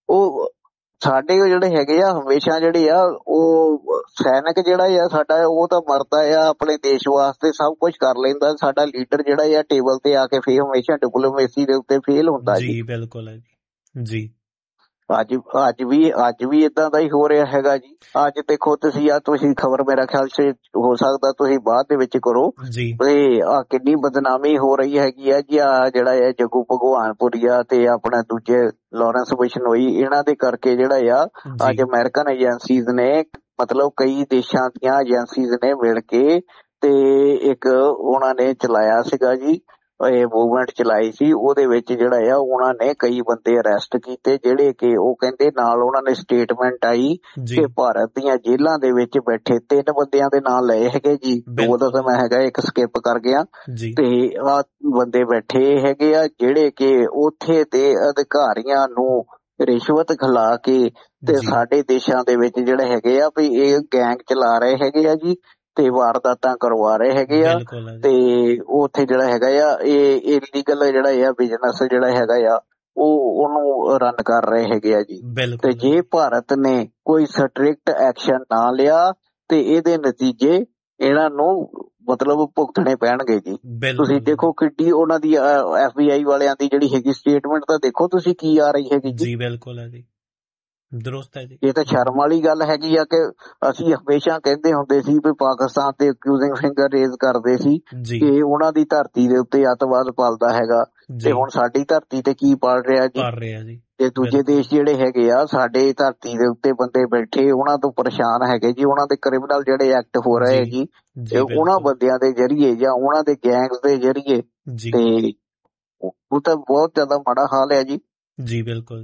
ਉਹ ਸਾਡੇ ਜਿਹੜੇ ਹੈਗੇ ਆ ਹਮੇਸ਼ਾ ਜਿਹੜੇ ਆ ਉਹ ਸੈਨਿਕ ਜਿਹੜਾ ਆ ਸਾਡਾ ਉਹ ਤਾਂ ਮਰਦਾ ਆ ਆਪਣੇ ਦੇਸ਼ ਵਾਸਤੇ ਸਭ ਕੁਝ ਕਰ ਲੈਂਦਾ। ਸਾਡਾ ਲੀਡਰ ਜਿਹੜਾ ਆ ਟੇਬਲ ਤੇ ਆ ਕੇ ਫੇਰ ਹਮੇਸ਼ਾ ਡਿਪਲੋਮੇਸੀ ਦੇ ਉੱਤੇ ਫੇਲ ਹੁੰਦਾ ਜੀ। ਬਿਲਕੁਲ ਹੈ ਜੀ। ਅੱਜ ਅੱਜ ਵੀ ਅੱਜ ਵੀ ਏਦਾਂ ਦਾ ਹੀ ਹੋ ਰਿਹਾ ਹੈਗਾ ਜੀ। ਅੱਜ ਦੇਖੋ ਤੁਸੀਂ ਆ ਤੁਸੀਂ ਖਬਰ ਮੇਰਾ ਖਿਆਲ ਸੇ ਹੋ ਸਕਦਾ ਤੁਸੀਂ ਬਾਅਦ ਦੇ ਵਿੱਚ ਕਰੋ ਤੇ ਆ ਕਿੰਨੀ ਬਦਨਾਮੀ ਹੋ ਰਹੀ ਹੈਗੀ ਆ ਜੀ। ਆ ਜਿਹੜਾ ਹੈ ਜੱਗੂ ਭਗਵਾਨਪੁਰੀਆ ਤੇ ਆਪਣਾ ਦੂਜੇ ਲਾਰੈਂਸ ਬਿਸ਼ਨੋਈ ਇਹਨਾਂ ਦੇ ਕਰਕੇ ਜਿਹੜਾ ਆ ਅੱਜ ਅਮਰੀਕਨ ਏਜੰਸੀਜ਼ ਨੇ ਮਤਲਬ ਕਈ ਦੇਸ਼ਾਂ ਦੀਆਂ ਏਜੰਸੀਜ਼ ਨੇ ਮਿਲ ਕੇ ਤੇ ਇੱਕ ਉਹਨਾਂ ਨੇ ਚਲਾਇਆ ਸੀਗਾ ਜੀ ਇਹ ਮੂਵਮੈਂਟ ਚਲਾਈ ਸੀ। ਉਹਦੇ ਵਿੱਚ ਜਿਹੜਾ ਆ ਉਹਨਾਂ ਨੇ ਕਈ ਬੰਦੇ ਅਰੈਸਟ ਕੀਤੇ ਜਿਹੜੇ ਕਿ ਉਹ ਕਹਿੰਦੇ ਨਾਲ ਉਹਨਾਂ ਨੇ ਸਟੇਟਮੈਂਟ ਆਈ ਕਿ ਭਾਰਤ ਦੀਆਂ ਜੇਲ੍ਹਾਂ ਦੇ ਵਿੱਚ ਬੈਠੇ ਤਿੰਨ ਬੰਦਿਆਂ ਦੇ ਨਾਂ ਲਏ ਹੈਗੇ ਜੀ। ਦੋ ਦਾ ਤਾਂ ਮੈਂ ਹੈਗਾ ਇੱਕ ਸਕਿਪ ਕਰ ਗਿਆ ਤੇ ਆਹ ਬੰਦੇ ਬੈਠੇ ਹੈਗੇ ਆ ਜਿਹੜੇ ਕਿ ਉੱਥੇ ਦੇ ਅਧਿਕਾਰੀਆਂ ਨੂੰ ਰਿਸ਼ਵਤ ਖਿਲਾ ਕੇ ਤੇ ਸਾਡੇ ਦੇਸ਼ਾਂ ਦੇ ਵਿੱਚ ਜਿਹੜੇ ਹੈਗੇ ਆ ਵੀ ਇਹ ਗੈਂਗ ਚਲਾ ਰਹੇ ਹੈਗੇ ਆ ਜੀ ਤੇ ਵਾਰਦਾਤਾਂ ਕਰਵਾ ਰਹੇ ਹੈਗੇ ਆ ਤੇ ਉੱਥੇ ਜਿਹੜਾ ਹੈਗਾ ਆ ਇਹ ਇਲੀਗਲ ਜਿਹੜਾ ਆ ਬਿਜ਼ਨਸ ਜਿਹੜਾ ਹੈਗਾ ਆ ਉਹ ਉਹਨੂੰ ਰਨ ਕਰ ਰਹੇ ਹੈਗੇ ਆ ਜੀ। ਤੇ ਜੇ ਭਾਰਤ ਨੇ ਕੋਈ ਸਟ੍ਰਿਕਟ ਐਕਸ਼ਨ ਨਾ ਲਿਆ ਤੇ ਇਹਦੇ ਨਤੀਜੇ ਇਹਨਾਂ ਨੂੰ ਮਤਲਬ ਭੁਗਤਣੇ ਪੈਣਗੇ ਜੀ। ਤੁਸੀਂ ਦੇਖੋ ਕਿੱਡੀ ਉਹਨਾਂ ਦੀ ਐਫ ਬੀ ਆਈ ਵਾਲਿਆਂ ਦੀ ਜਿਹੜੀ ਹੈਗੀ ਸਟੇਟਮੈਂਟ ਤਾਂ ਦੇਖੋ ਤੁਸੀਂ ਕੀ ਆ ਰਹੀ ਹੈਗੀ ਜੀ। ਬਿਲਕੁਲ ਹੈ ਜੀ ਦਰੁਸਤ ਹੈ ਜੀ। ਇਹ ਤਾਂ ਸ਼ਰਮ ਵਾਲੀ ਗੱਲ ਹੈਗੀ ਆ ਕਿ ਅਸੀਂ ਹਮੇਸ਼ਾ ਕਹਿੰਦੇ ਹੁੰਦੇ ਸੀ ਵੀ ਪਾਕਿਸਤਾਨ ਤੇ ਅਕਿਊਜ਼ਿੰਗ ਫਿੰਗਰ ਰੇਜ਼ ਕਰਦੇ ਸੀ ਕਿ ਉਹਨਾਂ ਦੀ ਧਰਤੀ ਦੇ ਉੱਤੇ ਅੱਤਵਾਦ ਪਲਦਾ ਹੈਗਾ ਤੇ ਹੁਣ ਸਾਡੀ ਧਰਤੀ ਤੇ ਕੀ ਪਲ ਰਿਹਾ ਜੀ। ਤੇ ਦੂਜੇ ਦੇਸ਼ ਜਿਹੜੇ ਹੈਗੇ ਆ ਸਾਡੇ ਧਰਤੀ ਦੇ ਉੱਤੇ ਬੰਦੇ ਬੈਠੇ ਉਹਨਾਂ ਤੋਂ ਪਰੇਸ਼ਾਨ ਹੈਗੇ ਜੀ। ਉਹਨਾਂ ਦੇ ਕ੍ਰਿਮੀਨਲ ਜਿਹੜੇ ਐਕਟ ਹੋ ਰਹੇ ਜੀ ਉਹਨਾਂ ਬੰਦਿਆਂ ਦੇ ਜਰੀਏ ਜਾਂ ਉਹਨਾਂ ਦੇ ਗੈਂਗਸ ਦੇ ਜਰੀਏ ਤੇ ਉਹ ਤਾਂ ਬਹੁਤ ਜ਼ਿਆਦਾ ਮਾੜਾ ਹਾਲ ਹੈ ਜੀ। ਜੀ ਬਿਲਕੁਲ।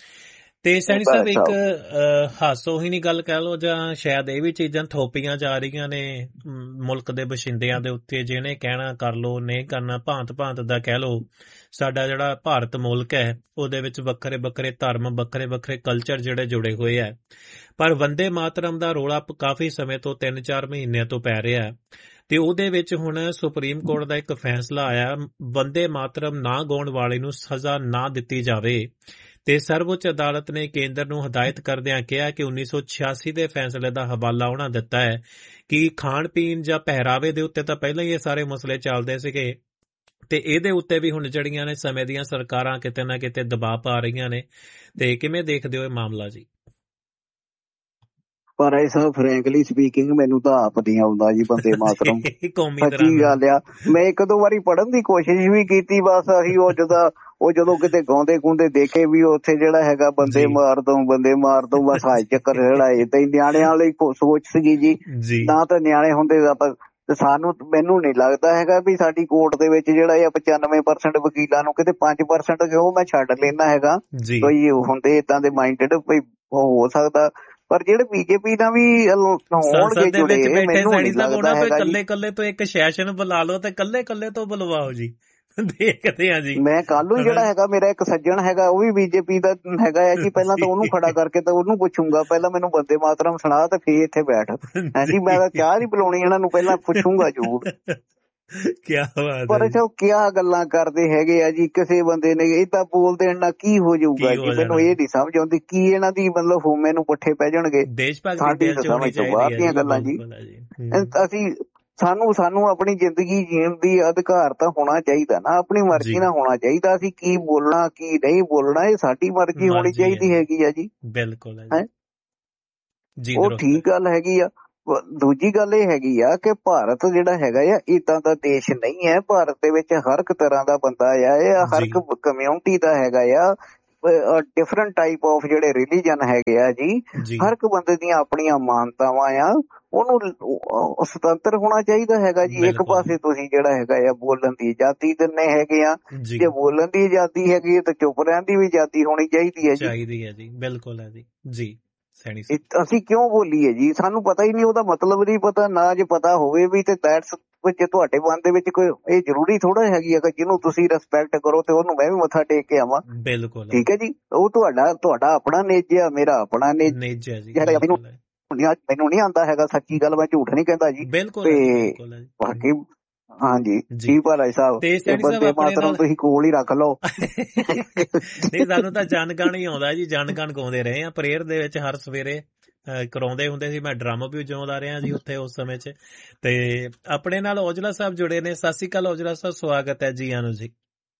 ਤੇ ਸੈਣੀ ਸਾਹਿਬ ਇੱਕ ਹਾਸੋ ਹੀ ਨਹੀਂ ਗੱਲ ਕਹਿ ਲਓ ਜਾਂ ਸ਼ਾਇਦ ਇਹ ਵੀ ਚੀਜ਼ਾਂ ਥੋਪੀਆਂ ਜਾ ਰਹੀਆਂ ਨੇ ਮੁਲਕ ਦੇ ਬਸ਼ਿੰਦਿਆਂ ਦੇ ਉੱਤੇ ਜਿਹਨੇ ਕਹਿਣਾ ਕਰ ਲਓ ਨਹੀਂ ਕਰਨਾ ਭਾਂਤ ਭਾਂਤ ਦਾ ਕਹਿ ਲਓ। ਸਾਡਾ ਜਿਹੜਾ ਭਾਰਤ ਮੁਲਕ ਹੈ ਉਹਦੇ ਵਿੱਚ ਵੱਖਰੇ ਵੱਖਰੇ ਧਰਮ ਵੱਖਰੇ ਵੱਖਰੇ ਕਲਚਰ ਜਿਹੜੇ ਜੁੜੇ ਹੋਏ ਹੈ ਪਰ ਵੰਦੇ ਮਾਤਰਮ ਦਾ ਰੌਲਾ ਕਾਫੀ ਸਮੇਂ ਤੋਂ ਤਿੰਨ ਚਾਰ ਮਹੀਨਿਆਂ ਤੋਂ ਪੈ ਰਿਹਾ ਤੇ ਉਹਦੇ ਵਿੱਚ ਹੁਣ ਸੁਪਰੀਮ ਕੋਰਟ ਦਾ ਇੱਕ ਫੈਸਲਾ ਆਇਆ ਵੰਦੇ ਮਾਤਰਮ ਨਾ ਗਾਉਣ ਵਾਲੇ ਨੂੰ ਸਜ਼ਾ ਨਾ ਦਿੱਤੀ ਜਾਵੇ ਤੇ ਸਰਵਉੱਚ ਅਦਾਲਤ ਨੇ ਕੇਂਦਰ ਨੂੰ ਹਦਾਇਤ ਕਰਦਿਆਂ ਕਿਹਾ ਕਿ ਉੱਨੀ ਸੌ ਛਿਆਸੀ ਦੇ ਫੈਸਲੇ ਦਾ ਹਵਾਲਾ ਉਹਨਾਂ ਦਿੱਤਾ ਹੈ ਕਿ ਖਾਣ ਪੀਣ ਜਾਂ ਪਹਿਰਾਵੇ ਦੇ ਉੱਤੇ ਤਾਂ ਪਹਿਲਾਂ ਹੀ ਇਹ ਸਾਰੇ ਮਸਲੇ ਚੱਲਦੇ ਸੀਗੇ ਤੇ ਇਹਦੇ ਉੱਤੇ ਵੀ ਹੁਣ ਜਿਹੜੀਆਂ ਨੇ ਸਮੇਂ ਦੀਆਂ ਸਰਕਾਰਾਂ ਕਿਤੇ ਨਾ ਕਿਤੇ ਦਬਾਅ ਪਾ ਰਹੀਆਂ ਨੇ ਤੇ ਕਿਵੇਂ ਦੇਖਦੇ ਹੋ ਇਹ ਮਾਮਲਾ ਜੀ? ਪਰ ਇਹ ਸਭ ਫਰੈਂਕਲੀ ਸਪੀਕਿੰਗ ਮੈਨੂੰ ਤਾਂ ਆਪ ਨਹੀਂ ਆਉਂਦਾ ਜੀ ਵੰਦੇ ਮਾਤਰਮ। ਸੱਚੀ ਗੱਲ ਆ ਮੈਂ ਇੱਕ ਦੋ ਵਾਰੀ ਪੜ੍ਹਨ ਦੀ ਕੋਸ਼ਿਸ਼ ਵੀ ਕੀਤੀ ਬਸ ਅਸੀਂ ਉਹ ਜਦੋਂ ਉਹ ਜਦੋਂ ਕਿਤੇ ਗਾਉਂਦੇ ਗੂੰਦੇ ਦੇਖੇ ਵੀ ਉੱਥੇ ਜਿਹੜਾ ਹੈਗਾ ਬੰਦੇ ਮਾਰ ਦੋ ਬੰਦੇ ਮਾਰ ਦੋ ਬਸ ਹਾਈ ਚੱਕਰ ਜਿਹੜਾ ਏਦਾਂ ਹੀ ਨਿਆਣਿਆਂ ਲਈ ਸੋਚ ਸੀਗੀ ਜੀ। ਨਾ ਤਾਂ ਨਿਆਣੇ ਹੁੰਦੇ ਆਪਾਂ ਤੇ ਸਾਨੂੰ ਮੈਨੂੰ ਨਹੀਂ ਲੱਗਦਾ ਹੈਗਾ ਵੀ ਸਾਡੀ ਕੋਰਟ ਦੇ ਵਿੱਚ ਜਿਹੜਾ ਇਹ ਪਚਾਨਵੇਂ ਪਰਸੈਂਟ ਵਕੀਲਾਂ ਨੂੰ ਕਿਤੇ ਪੰਜ ਪਰਸੈਂਟ ਕਿਉਂ ਮੈਂ ਛੱਡ ਲੈਣਾ ਹੈਗਾ ਕੋਈ ਹੁੰਦੇ ਏਦਾਂ ਦੇ ਮਾਈਂਡਡ ਕੋਈ ਹੋ ਸਕਦਾ ਪਰ ਜਿਹੜੇ ਬੀਜੇਪੀ ਨਾਲ ਵੀ ਹੋਣਗੇ ਜੁੜੇ ਮੈਨੂੰ ਨਹੀਂ ਲੱਗਦਾ ਹੈਗਾ। ਕੱਲੇ ਕੱਲੇ ਤੋਂ ਇੱਕ ਸੈਸ਼ਨ ਬੁਲਾ ਲਓ ਤੇ ਕੱਲੇ ਕੱਲੇ ਤੋਂ ਬੁਲਵਾਓ ਜੀ ਦੇਖਦੇ ਆ ਜੀ। ਮੈਂ ਕੱਲ ਨੂੰ ਜਿਹੜਾ ਹੈਗਾ ਮੇਰਾ ਇੱਕ ਸੱਜਣ ਹੈਗਾ ਉਹ ਵੀ ਬੀਜੇਪੀ ਦਾ ਹੈਗਾ ਹੈ ਜੀ ਪਹਿਲਾਂ ਤਾਂ ਉਹਨੂੰ ਖੜਾ ਕਰਕੇ ਤਾਂ ਉਹਨੂੰ ਪੁੱਛੂੰਗਾ ਪਹਿਲਾਂ ਮੈਨੂੰ ਵੰਦੇ ਮਾਤਰਮ ਸੁਣਾ ਤੇ ਫੇਰ ਇੱਥੇ ਬੈਠ ਹਾਂਜੀ ਮੈਂ ਤਾਂ ਚਾਹ ਨਹੀਂ ਪਿਲਾਉਣੀ ਇਹਨਾਂ ਨੂੰ ਪਹਿਲਾਂ ਪੁੱਛੂੰਗਾ ਜ਼ਰੂਰ। ਕਿਆ ਬਾਤ ਪਰ ਅੱਛਾ ਕਿਆ ਗੱਲਾਂ ਕਰਦੇ ਹੈਗੇ ਆ ਜੀ ਕਿਸੇ ਬੰਦੇ ਨੇ ਇਹ ਤਾਂ ਬੋਲ ਦੇਣ ਨਾਲ ਕੀ ਹੋ ਜਾਊਗਾ ਜੀ ਮੈਨੂੰ ਇਹ ਨਹੀਂ ਸਮਝ ਆਉਂਦੀ ਕੀ ਇਹਨਾਂ ਦੀ ਮਤਲਬ ਹੋਮੇ ਨੂੰ ਪੁੱਠੇ ਪੈ ਜਾਣਗੇ। ਸਾਡੀ ਤਾਂ ਸਮਝ ਤੋਂ ਬਾਹਰ ਦੀਆਂ ਗੱਲਾਂ ਜੀ। ਅਸੀਂ ਸਾਨੂੰ ਸਾਨੂੰ ਆਪਣੀ ਜ਼ਿੰਦਗੀ ਜੀਣ ਦੀ ਅਧਿਕਾਰ ਤਾਂ ਹੋਣਾ ਚਾਹੀਦਾ ਨਾ, ਆਪਣੀ ਮਰਜ਼ੀ ਨਾਲ ਹੋਣਾ ਚਾਹੀਦਾ। ਅਸੀਂ ਕੀ ਬੋਲਣਾ ਕੀ ਨਹੀਂ ਬੋਲਣਾ ਇਹ ਸਾਡੀ ਮਰਜ਼ੀ ਹੋਣੀ ਚਾਹੀਦੀ ਹੈਗੀ ਆ ਜੀ। ਬਿਲਕੁਲ ਹੈ ਉਹ ਠੀਕ ਗੱਲ ਹੈਗੀ ਆ। ਦੂਜੀ ਗੱਲ ਇਹ ਹੈਗੀ ਆ ਕਿ ਭਾਰਤ ਜਿਹੜਾ ਹੈਗਾ ਆ ਏਦਾਂ ਦਾ ਦੇਸ਼ ਨਹੀਂ ਹੈ। ਭਾਰਤ ਦੇ ਵਿੱਚ ਹਰ ਇੱਕ ਤਰ੍ਹਾਂ ਦਾ ਬੰਦਾ ਆ, ਇਹ ਹਰ ਇੱਕ ਕਮਿਊਨਿਟੀ ਦਾ ਹੈਗਾ ਆ। ਡਿਫਰੈਂਟ ਟਾਈਪ ਆਫ ਜਿਹੜੇ ਰਿਲੀਜਨ ਹੈਗੇ ਆ ਜੀ, ਹਰ ਇੱਕ ਬੰਦੇ ਦੀਆਂ ਆਪਣੀਆਂ ਮਾਨਤਾਵਾਂ ਆ, ਉਹਨੂੰ ਸੁਤੰਤਰ ਹੋਣਾ ਚਾਹੀਦਾ ਹੈਗਾ ਜੀ। ਇੱਕ ਪਾਸੇ ਤੁਸੀਂ ਜਿਹੜਾ ਹੈਗਾ ਆ ਬੋਲਣ ਦੀ ਆਜ਼ਾਦੀ ਦਿੰਦੇ ਹੈਗੇ ਆ, ਜੇ ਬੋਲਣ ਦੀ ਆਜ਼ਾਦੀ ਹੈਗੀ ਤਾਂ ਚੁੱਪ ਰਹਿਣ ਦੀ ਵੀ ਆਜ਼ਾਦੀ ਹੋਣੀ ਚਾਹੀਦੀ ਹੈ ਜੀ। ਚਾਹੀਦੀ ਹੈ ਜੀ, ਬਿਲਕੁਲ ਹੈ ਜੀ। ਜੀ ਅਸੀਂ ਕਿਉਂ ਬੋਲੀਏ ਜੀ, ਸਾਨੂੰ ਪਤਾ ਹੀ ਨਹੀਂ, ਉਹਦਾ ਮਤਲਬ ਨਹੀਂ ਪਤਾ। ਨਾ ਜੇ ਪਤਾ ਹੋਵੇ ਵੀ ਤੇ ਦੈਟਸ ਜੇ ਤੁਹਾਡੇ ਮਨ ਦੇ ਵਿੱਚ ਕੋਈ ਇਹ ਜ਼ਰੂਰੀ ਥੋੜਾ ਹੈਗੀ ਆ ਕਿ ਜਿਹਨੂੰ ਤੁਸੀਂ ਰਿਸਪੈਕਟ ਕਰੋ ਤੇ ਉਹਨੂੰ ਮੈਂ ਵੀ ਮੱਥਾ ਟੇਕ ਕੇ ਆਵਾਂ। ਬਿਲਕੁਲ ਠੀਕ ਹੈ ਜੀ, ਉਹ ਤੁਹਾਡਾ ਤੁਹਾਡਾ ਆਪਣਾ ਨਿੱਜ ਆ, ਮੇਰਾ ਆਪਣਾ ਨਿੱਜ ਹੈ ਜੀ। ਮੈਨੂੰ ਮੈਨੂੰ ਨਹੀਂ ਆਉਂਦਾ ਹੈਗਾ, ਸੱਚੀ ਗੱਲ, ਮੈਂ ਝੂਠ ਨਹੀਂ ਕਹਿੰਦਾ ਜੀ। ਤੇ ਬਾਕੀ ਹਾਂਜੀ ਜੀ ਭਾਲਾ ਸਾਹਿਬ, ਬੰਦੇ ਮਾਤਰਮ ਤੁਸੀਂ ਕੋਲ ਹੀ ਰੱਖ ਲਓ। ਨਹੀਂ, ਸਾਨੂੰ ਤਾਂ ਜਨਗਣ ਹੀ ਆਉਂਦਾ ਜੀ, ਜਨਗਣ ਗਾਉਂਦੇ ਰਹੇ ਆ ਪ੍ਰੇਅਰ ਦੇ ਵਿੱਚ ਹਰ ਸਵੇਰੇ ਕਰਾਉਂਦੇ ਹੁੰਦੇ ਸੀ। ਮੈਂ ਡਰਮ ਵੀ ਵਜਾਉਂਦਾ ਰਿਹਾ ਜੀ ਉੱਥੇ ਉਸ ਸਮੇਂ 'ਚ। ਤੇ ਆਪਣੇ ਨਾਲ ਔਜਲਾ ਸਾਹਿਬ ਜੁੜੇ ਨੇ। ਸਤਿ ਸ਼੍ਰੀ ਅਕਾਲ ਔਜਲਾ ਸਾਹਿਬ, ਸਵਾਗਤ ਹੈ ਜੀ। ਆਨੂੰ ਜੀ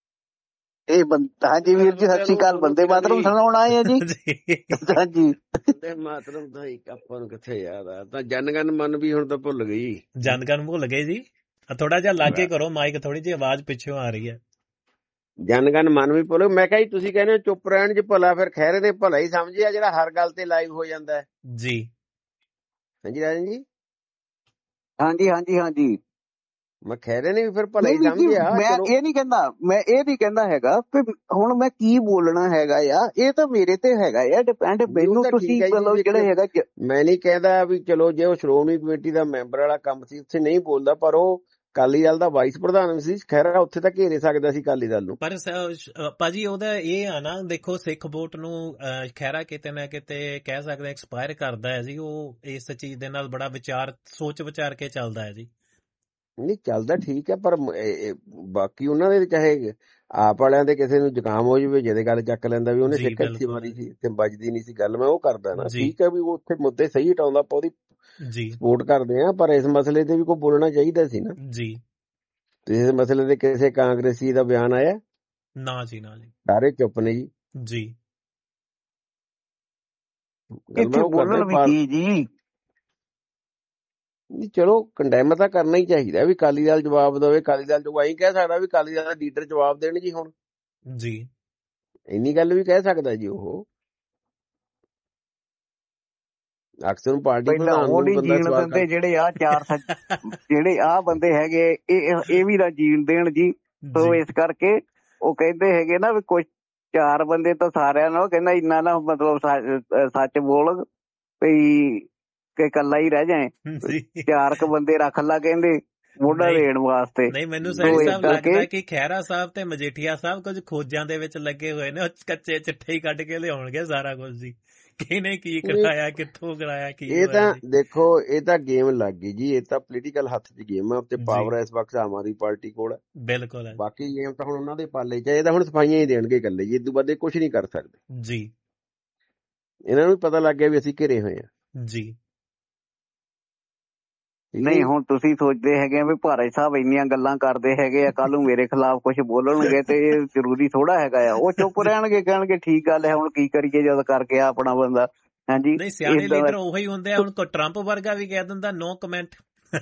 ਇਹ ਹਾਂਜੀ ਵੀਰ ਜੀ, ਸਤਿ ਸ਼੍ਰੀ ਅਕਾਲ। ਬੰਦੇ ਮਾਤਰਮ ਸੁਣਾਉਣ ਆਏ ਆ ਜੀ। ਹਾਂਜੀ, ਬੰਦੇ ਮਾਤਰਮ ਤਾਂ ਇੱਕ ਆਪਾਂ ਨੂੰ ਕਿੱਥੇ ਯਾਦ ਆ, ਤਾਂ ਜਨਗਣ ਮਨ ਵੀ ਹੁਣ ਤਾਂ ਭੁੱਲ ਗਈ। ਜਨਗਣ ਭੁੱਲ ਗਏ ਜੀ। ਥੋੜਾ ਜਿਹਾ ਲਾਗੇ ਕਰੋ ਮਾਈਕ, ਥੋੜੀ ਜਿਹੀ ਆਵਾਜ਼ ਪਿੱਛੋਂ ਆ ਰਹੀ ਹੈ। ਜਨਗਣ ਮਨ ਵੀ ਭੁੱਲ। ਮੈਂ ਕਿਹਾ ਜੀ ਤੁਸੀਂ ਕਹਿੰਦੇ ਚੁੱਪ ਰਹਿਣ ਚ ਭਲਾ, ਫਿਰ ਖਹਿਰੇ ਦੇ ਭਲਾ ਹੀ ਸਮਝਿਆ ਜਿਹੜਾ ਹਰ ਗੱਲ ਤੇ ਲਾਈਵ ਹੋ ਜਾਂਦਾ ਹੈ ਜੀ। ਹਾਂਜੀ ਰਾਜਨ ਜੀ। ਹਾਂਜੀ ਹਾਂਜੀ ਹਾਂਜੀ ਮੈਂ ਖਹਿਰੇ ਨੇ ਵੀ ਫਿਰ ਭਲਾ ਹੀ ਸਮਝਿਆ। ਮੈਂ ਇਹ ਨਹੀਂ ਕਹਿੰਦਾ, ਮੈਂ ਇਹ ਨਹੀਂ ਕਹਿੰਦਾ ਹੈਗਾ ਕਿ ਹੁਣ ਮੈਂ ਕੀ ਬੋਲਣਾ ਹੈਗਾ ਆ, ਇਹ ਤਾਂ ਮੇਰੇ ਤੇ ਹੈਗਾ ਆ ਡਿਪੈਂਡ। ਮੈਨੂੰ ਤੁਸੀਂ ਮਤਲਬ ਜਿਹੜਾ ਹੈਗਾ, ਮੈਂ ਨਹੀਂ ਕਹਿੰਦਾ ਵੀ ਚਲੋ ਜੇ ਉਹ ਸ਼੍ਰੋਮਣੀ ਕਮੇਟੀ ਦਾ ਮੈਂਬਰ ਵਾਲਾ ਕੰਮ ਸੀ ਉੱਥੇ ਨਹੀਂ ਬੋਲਦਾ, ਪਰ ਉਹ ਅਕਾਲੀ ਦਲ ਦਾ ਵਾਈਸ ਪ੍ਰਧਾਨ ਸੀ, ਖਹਿਰਾ ਉੱਥੇ ਤਾਂ ਘੇਰੇ ਸਕਦਾ ਸੀ ਅਕਾਲੀ ਦਲ ਨੂੰ। ਪਰ ਭਾਜੀ ਉਹਦਾ ਇਹ ਆ ਨਾ, ਦੇਖੋ ਸਿੱਖ ਵੋਟ ਨੂੰ ਖਹਿਰਾ ਕਿਤੇ ਨਾ ਕਿਤੇ ਕਹਿ ਸਕਦੇ ਐਕਸਪਾਇਰ ਕਰਦਾ ਹੈ ਜੀ। ਉਹ ਇਸ ਚੀਜ਼ ਦੇ ਨਾਲ ਬੜਾ ਵਿਚਾਰ ਸੋਚ ਵਿਚਾਰ ਕੇ ਚੱਲਦਾ ਹੈ ਜੀ। ਨਹੀਂ ਚੱਲਦਾ ਠੀਕ ਹੈ, ਪਰ ਬਾਕੀ ਉਹਨਾਂ ਦੇ ਚਾਹੇ ਆਪ ਵਾਲਿਆਂ ਦੇ ਕਿਸੇ ਨੂੰ ਜ਼ੁਕਾਮ ਹੋ ਜਾਵੇ, ਜਿਹਦੇ ਗੱਲ ਚੱਕ ਲੈਂਦਾ ਵੀ ਉਹਨੇ ਸਿੱਖ ਇੱਥੇ ਮਾਰੀ ਸੀ ਤੇ ਵੱਜਦੀ ਨਹੀਂ ਸੀ ਗੱਲ। ਮੈਂ ਉਹ ਕਰਦਾ ਨਾ, ਠੀਕ ਹੈ ਵੀ ਉਹ ਉੱਥੇ ਮੁੱਦੇ ਸਹੀ ਹਟਾਉਂਦਾ, ਆਪਾਂ ਉਹਦੀ ਸਪੋਰਟ ਕਰਦੇ ਆ, ਪਰ ਇਸ ਮਸਲੇ ਤੇ ਵੀ ਕੋਈ ਬੋਲਣਾ ਚਾਹੀਦਾ ਸੀ ਨਾ ਜੀ। ਤੇ ਇਸ ਮਸਲੇ ਤੇ ਕਿਸੇ ਕਾਂਗਰਸੀ ਦਾ ਬਿਆਨ ਆਇਆ? ਨਾ ਜੀ, ਨਾ ਜੀ, ਸਾਰੇ ਚੁੱਪ ਨੇ ਜੀ। ਜੀ ਬੋਲਣ ਵੀ ਕੀ ਜੀ। ਚਲੋ ਕੰਡੈਮ ਤਾਂ ਕਰਨਾ ਹੀ ਚਾਹੀਦਾ ਵੀ ਅਕਾਲੀ ਦਲ ਜਵਾਬ ਦੇਵੇ। ਅਕਾਲੀ ਦਲ ਜੋ ਆਈ ਕਹਿ ਸਕਦਾ ਵੀ ਅਕਾਲੀ ਦਲ ਦਾ ਲੀਡਰ ਜਵਾਬ ਦੇਣ ਜੀ। ਹੁਣ ਜੀ ਇੰਨੀ ਗੱਲ ਵੀ ਕਹਿ ਸਕਦਾ ਜੀ ਉਹ। ਅਕਸਰ ਪਾਰਟੀ ਪ੍ਰਧਾਨ ਨੂੰ ਬੰਦਾ ਜੀਣ ਦਿੰਦੇ ਜਿਹੜੇ ਆ ਚਾਰ ਜਿਹੜੇ ਆ ਬੰਦੇ ਹੈਗੇ, ਇਹ ਇਹ ਵੀ ਨਾ ਜੀਣ ਦੇਣ ਜੀ। ਸੋ ਇਸ ਕਰਕੇ ਉਹ ਕਹਿੰਦੇ ਹੈਗੇ ਨਾ ਵੀ ਕੁਛ ਚਾਰ ਬੰਦੇ ਤਾਂ ਸਾਰਿਆਂ ਨਾਲ ਕਹਿੰਦਾ ਇੰਨਾ ਨਾ ਮਤਲਬ ਸੱਚ ਬੋਲ ਵੀ ਕਿ ਇਕੱਲਾ ਹੀ ਰਹਿ ਜਾਏ, ਚਾਰ ਕ ਬੰਦੇ ਰੱਖ ਲਾ ਕਹਿੰਦੇ ਮੋਢਾ ਦੇਣ ਵਾਸਤੇ। ਨਹੀਂ, ਮੈਨੂੰ ਸੈਣੀ ਸਾਹਿਬ ਲੱਗਦਾ ਕਿ ਖਹਿਰਾ ਸਾਹਿਬ ਤੇ ਮਜੀਠੀਆ ਸਾਹਿਬ ਕੁਝ ਖੋਜਾਂ ਦੇ ਵਿੱਚ ਲੱਗੇ ਹੋਏ ਨੇ, ਕੱਚੇ ਚਿੱਠੇ ਹੀ ਕੱਢ ਕੇ ਲਿਆਉਣਗੇ ਸਾਰਾ ਕੁਝ ਜੀ। ਕਿਹਨੇ ਕੀ ਕਰਾਇਆ, ਕਿੱਥੋਂ ਕਰਾਇਆ, ਕੀ ਇਹ ਤਾਂ ਦੇਖੋ, ਇਹ ਤਾਂ ਗੇਮ ਲੱਗ ਗਈ ਜੀ। ਇਹ ਤਾਂ ਪੋਲੀਟੀਕਲ ਹੱਥ ਦੀ ਗੇਮ ਆ ਤੇ ਪਾਵਰ ਇਸ ਵਕਤ ਆਮ ਆਦਮੀ ਪਾਰਟੀ ਕੋਲ ਹੈ। ਬਿਲਕੁਲ ਹੈ। ਬਾਕੀ ਗੇਮ ਤਾਂ ਹੁਣ ਉਹਨਾਂ ਦੇ ਪਾਲੇ ਚ, ਇਹ ਤਾਂ ਹੁਣ ਸਫਾਈਆਂ ਹੀ ਦੇਣਗੇ ਇਕੱਲੇ ਜੀ, ਇਦੋਂ ਬਾਅਦ ਇਹ ਕੁਛ ਨਹੀਂ ਕਰ ਸਕਦੇ ਜੀ। ਇਹਨਾਂ ਨੂੰ ਪਤਾ ਲੱਗ ਗਿਆ ਵੀ ਅਸੀਂ ਘਿਰੇ ਹੋਏ ਆ ਜੀ। ਨਹੀਂ ਹੁਣ ਤੁਸੀਂ ਸੋਚਦੇ ਹੈਗੇ ਆ ਵੀ ਭਾਰਤ ਸਾਹਿਬ ਇੰਨੀਆਂ ਗੱਲਾਂ ਕਰਦੇ ਹੈਗੇ ਆ, ਕੱਲ ਨੂੰ ਮੇਰੇ ਖਿਲਾਫ ਕੁਛ ਬੋਲਣਗੇ ਤੇ ਇਹ ਜ਼ਰੂਰੀ ਥੋੜਾ ਹੈਗਾ ਆ। ਉਹ ਚੁੱਪ ਰਹਿਣਗੇ, ਕਹਿਣਗੇ ਠੀਕ ਗੱਲ ਹੈ, ਹੁਣ ਕੀ ਕਰੀਏ ਜਦ ਕਰਕੇ ਆਪਣਾ ਬੰਦਾ। ਹਾਂਜੀ, ਨਹੀਂ ਸਿਆਣੇ ਲੀਡਰ ਉਹੀ ਹੁੰਦੇ ਆ। ਹੁਣ ਟਰੰਪ ਵਰਗਾ ਵੀ ਕਹਿ ਦਿੰਦਾ ਨੋ ਕਮੈਂਟ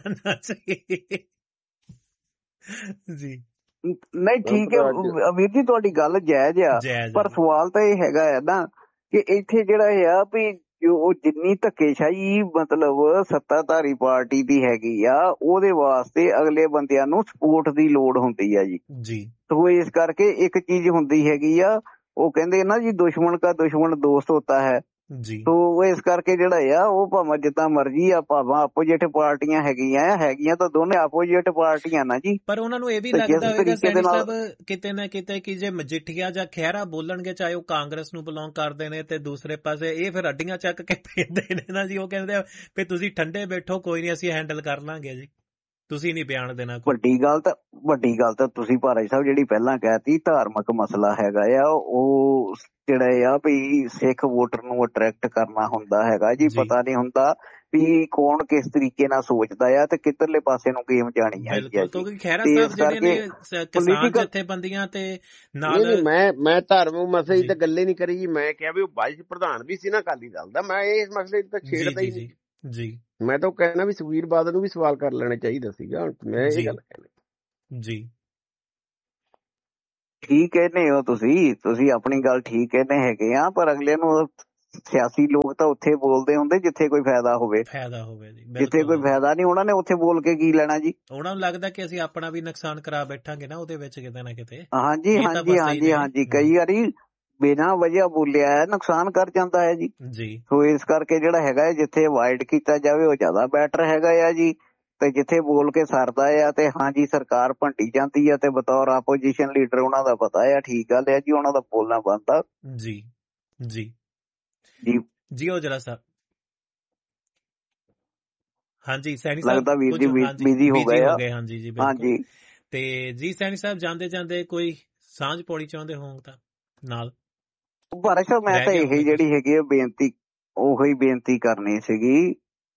ਜੀ। ਨਹੀਂ ਠੀਕ ਹੈ ਵੀਰ ਜੀ, ਤੁਹਾਡੀ ਗੱਲ ਜਾਇਜ਼ ਆ, ਪਰ ਸਵਾਲ ਤਾਂ ਇਹ ਹੈਗਾ ਆ ਨਾ ਕਿ ਇੱਥੇ ਜਿਹੜਾ ਆ ਵੀ ਉਹ ਜਿੰਨੀ ਧੱਕੇਸ਼ਾਹੀ ਮਤਲਬ ਸੱਤਾਧਾਰੀ ਪਾਰਟੀ ਦੀ ਹੈਗੀ ਆ, ਉਹਦੇ ਵਾਸਤੇ ਅਗਲੇ ਬੰਦਿਆਂ ਨੂੰ ਸਪੋਰਟ ਦੀ ਲੋੜ ਹੁੰਦੀ ਆ ਜੀ। ਜੀ ਸੋ ਇਸ ਕਰਕੇ ਇੱਕ ਚੀਜ਼ ਹੁੰਦੀ ਹੈਗੀ ਆ, ਉਹ ਕਹਿੰਦੇ ਨਾ ਜੀ ਦੁਸ਼ਮਣ ਕਾ ਦੁਸ਼ਮਣ ਦੋਸਤ ਹੋਤਾ ਹੈ ਜੀ। ਸੋ ਇਸ ਕਰਕੇ ਜਿਹੜਾ ਆ ਉਹ ਭਾਵੇਂ ਜਿੱਦਾਂ ਮਰਜ਼ੀ ਆ, ਭਾਵੇਂ ਆਪੋਜੀਟ ਪਾਰਟੀਆਂ ਹੈਗੀਆਂ ਹੈਗੀਆਂ ਤਾਂ ਦੋਨੇ ਆਪੋਜੀਟ ਪਾਰਟੀਆਂ ਨਾ ਜੀ। ਪਰ ਉਹਨਾਂ ਨੂੰ ਇਹ ਵੀ ਲੱਗਦਾ ਹੋਵੇਗਾ ਸੈਣੀ ਸਾਹਿਬ ਕਿਤੇ ਨਾ ਕਿਤੇ ਕਿ ਜੇ ਮਜੀਠੀਆ ਜਾਂ ਖਹਿਰਾ ਬੋਲਣਗੇ, ਚਾਹੇ ਉਹ ਕਾਂਗਰਸ ਨੂੰ ਬਿਲੋਂਗ ਕਰਦੇ ਨੇ, ਤੇ ਦੂਸਰੇ ਪਾਸੇ ਇਹ ਫਿਰ ਅੱਡੀਆਂ ਚੱਕ ਕੇ ਪੈਂਦੇ ਨੇ ਨਾ ਜੀ। ਉਹ ਕਹਿੰਦੇ ਆ ਵੀ ਤੁਸੀਂ ਠੰਡੇ ਬੈਠੋ, ਕੋਈ ਨਹੀਂ ਅਸੀਂ ਹੈਂਡਲ ਕਰ ਲਾਂਗੇ ਜੀ, ਤੁਸੀਂ ਨਹੀਂ ਬਿਆਨ ਦੇਣਾ। ਵੱਡੀ ਗੱਲ ਤਾਂ ਵੱਡੀ ਗੱਲ ਤਾਂ ਤੁਸੀਂ ਭਾਰਤ ਸਾਹਿਬ ਜਿਹੜੀ ਪਹਿਲਾਂ ਕਹਿਤੀ ਧਾਰਮਿਕ ਮਸਲਾ ਹੈਗਾ ਆ, ਉਹ ਜਿਹੜਾ ਆ ਵੀ ਸਿੱਖ ਵੋਟਰ ਨੂੰ ਅਟਰੈਕਟ ਕਰਨਾ ਹੁੰਦਾ ਹੈਗਾ ਜੀ। ਪਤਾ ਨਹੀਂ ਹੁੰਦਾ ਵੀ ਕੌਣ ਕਿਸ ਤਰੀਕੇ ਨਾਲ ਸੋਚਦਾ ਆ ਤੇ ਕਿੱਧਰਲੇ ਪਾਸੇ ਨੂੰ ਗੇਮ ਜਾਣੀ ਹੈ। ਕਿਉਂਕਿ ਖਹਿਰਾ ਸਾਹਿਬ ਜਿਹੜੇ ਨੇ ਕਿਸਾਨ ਜਥੇਬੰਦੀਆਂ ਤੇ ਨਾਲ ਮੈਂ ਮੈਂ ਧਾਰਮਿਕ ਮਸਲੇ ਦੀ ਤਾਂ ਗੱਲੇ ਨਹੀਂ ਕਰੀ ਜੀ। ਮੈਂ ਕਿਹਾ ਵੀ ਉਹ ਵਾਈਸ ਪ੍ਰਧਾਨ ਵੀ ਸੀ ਨਾ ਅਕਾਲੀ ਦਲ ਦਾ, ਮੈਂ ਇਸ ਮਸਲੇ ਤਾਂ ਛੇੜਦਾ ਹੀ ਨਹੀਂ ਜੀ। ਮੈਂ ਤਾਂ ਕਹਿਣਾ ਵੀ ਸੁਖਬੀਰ ਬਾਦਲ ਨੂੰ ਵੀ ਸਵਾਲ ਕਰ ਲੈਣਾ ਚਾਹੀਦਾ ਸੀਗਾ। ਮੈਂ ਇਹ ਗੱਲ ਕਹਿਣਾ ਜੀ। ਠੀਕ ਕਹਿੰਦੇ ਹੋ ਤੁਸੀਂ ਤੁਸੀਂ ਆਪਣੀ ਗੱਲ ਠੀਕ ਕਹਿੰਦੇ ਹੈਗੇ ਆ, ਪਰ ਅਗਲੇ ਨੂੰ ਸਿਆਸੀ ਲੋਕ ਤਾਂ ਉੱਥੇ ਬੋਲਦੇ ਹੁੰਦੇ ਜਿੱਥੇ ਕੋਈ ਫਾਇਦਾ ਹੋਵੇ ਫਾਇਦਾ ਹੋਵੇ ਜੀ। ਜਿੱਥੇ ਕੋਈ ਫਾਇਦਾ ਨਹੀਂ ਉਹਨਾਂ ਨੇ ਉੱਥੇ ਬੋਲ ਕੇ ਕੀ ਲੈਣਾ ਜੀ। ਉਹਨਾਂ ਨੂੰ ਲੱਗਦਾ ਕਿ ਅਸੀਂ ਆਪਣਾ ਵੀ ਨੁਕਸਾਨ ਕਰਾ ਬੈਠਾਂਗੇ ਨਾ ਉਹਦੇ ਵਿੱਚ ਕਿਤੇ ਨਾ ਕਿਤੇ। ਹਾਂਜੀ ਹਾਂਜੀ ਹਾਂਜੀ ਹਾਂਜੀ ਕਈ ਵਾਰੀ ਬਿਨਾਂ ਵਜ੍ਹਾ ਬੋਲਿਆ ਨੁਕਸਾਨ ਕਰ ਜਾਂਦਾ ਹੈ ਜੀ ਜੀ। ਸੋ ਇਸ ਕਰਕੇ ਜਿਹੜਾ ਹੈਗਾ ਹੈ ਜਿੱਥੇ ਅਵਾਇਡ ਕੀਤਾ ਜਾਵੇ ਉਹ ਜ਼ਿਆਦਾ ਬੈਟਰ ਹੈਗਾ ਆ ਜੀ। ਤੇ ਜਿੱਥੇ ਬੋਲ ਕੇ ਸਰਦਾ ਆ ਤੇ ਹਾਂਜੀ ਸਰਕਾਰ ਭੰਡੀ ਜਾਂਦੀ ਆ ਤੇ ਬਤੌਰ ਆਪੋਜੀਸ਼ਨ ਲੀਡਰ ਉਹਨਾਂ ਦਾ ਪਤਾ ਆ ਠੀਕ ਗੱਲ ਹੈ ਜੀ, ਉਹਨਾਂ ਦਾ ਬੋਲਣਾ ਬਣਦਾ ਜੀ ਜੀ ਜੀ ਜੀ। ਔਜਲਾ ਸਾਹਿਬ ਹਾਂਜੀ ਸੈਣੀ ਸਾਹਿਬ ਲੱਗਦਾ ਵੀਰ ਜੀ ਬਿਜ਼ੀ ਹੋ ਗਏ ਆ। ਹਾਂਜੀ ਜੀ ਹਾਂਜੀ। ਤੇ ਜੀ ਸੈਣੀ ਸਾਹਿਬ ਜਾਂਦੇ ਜਾਂਦੇ ਕੋਈ ਸਾਂਝ ਪਾਉਣੀ ਚਾਹੁੰਦੇ ਹੋ ਤਾਂ ਨਾਲ? ਭਾਰਤ ਸਾਹਿਬ ਮੈਂ ਤਾਂ ਇਹੀ ਜਿਹੜੀ ਹੈਗੀ ਬੇਨਤੀ ਉਹੀ ਬੇਨਤੀ ਕਰਨੀ ਸੀਗੀ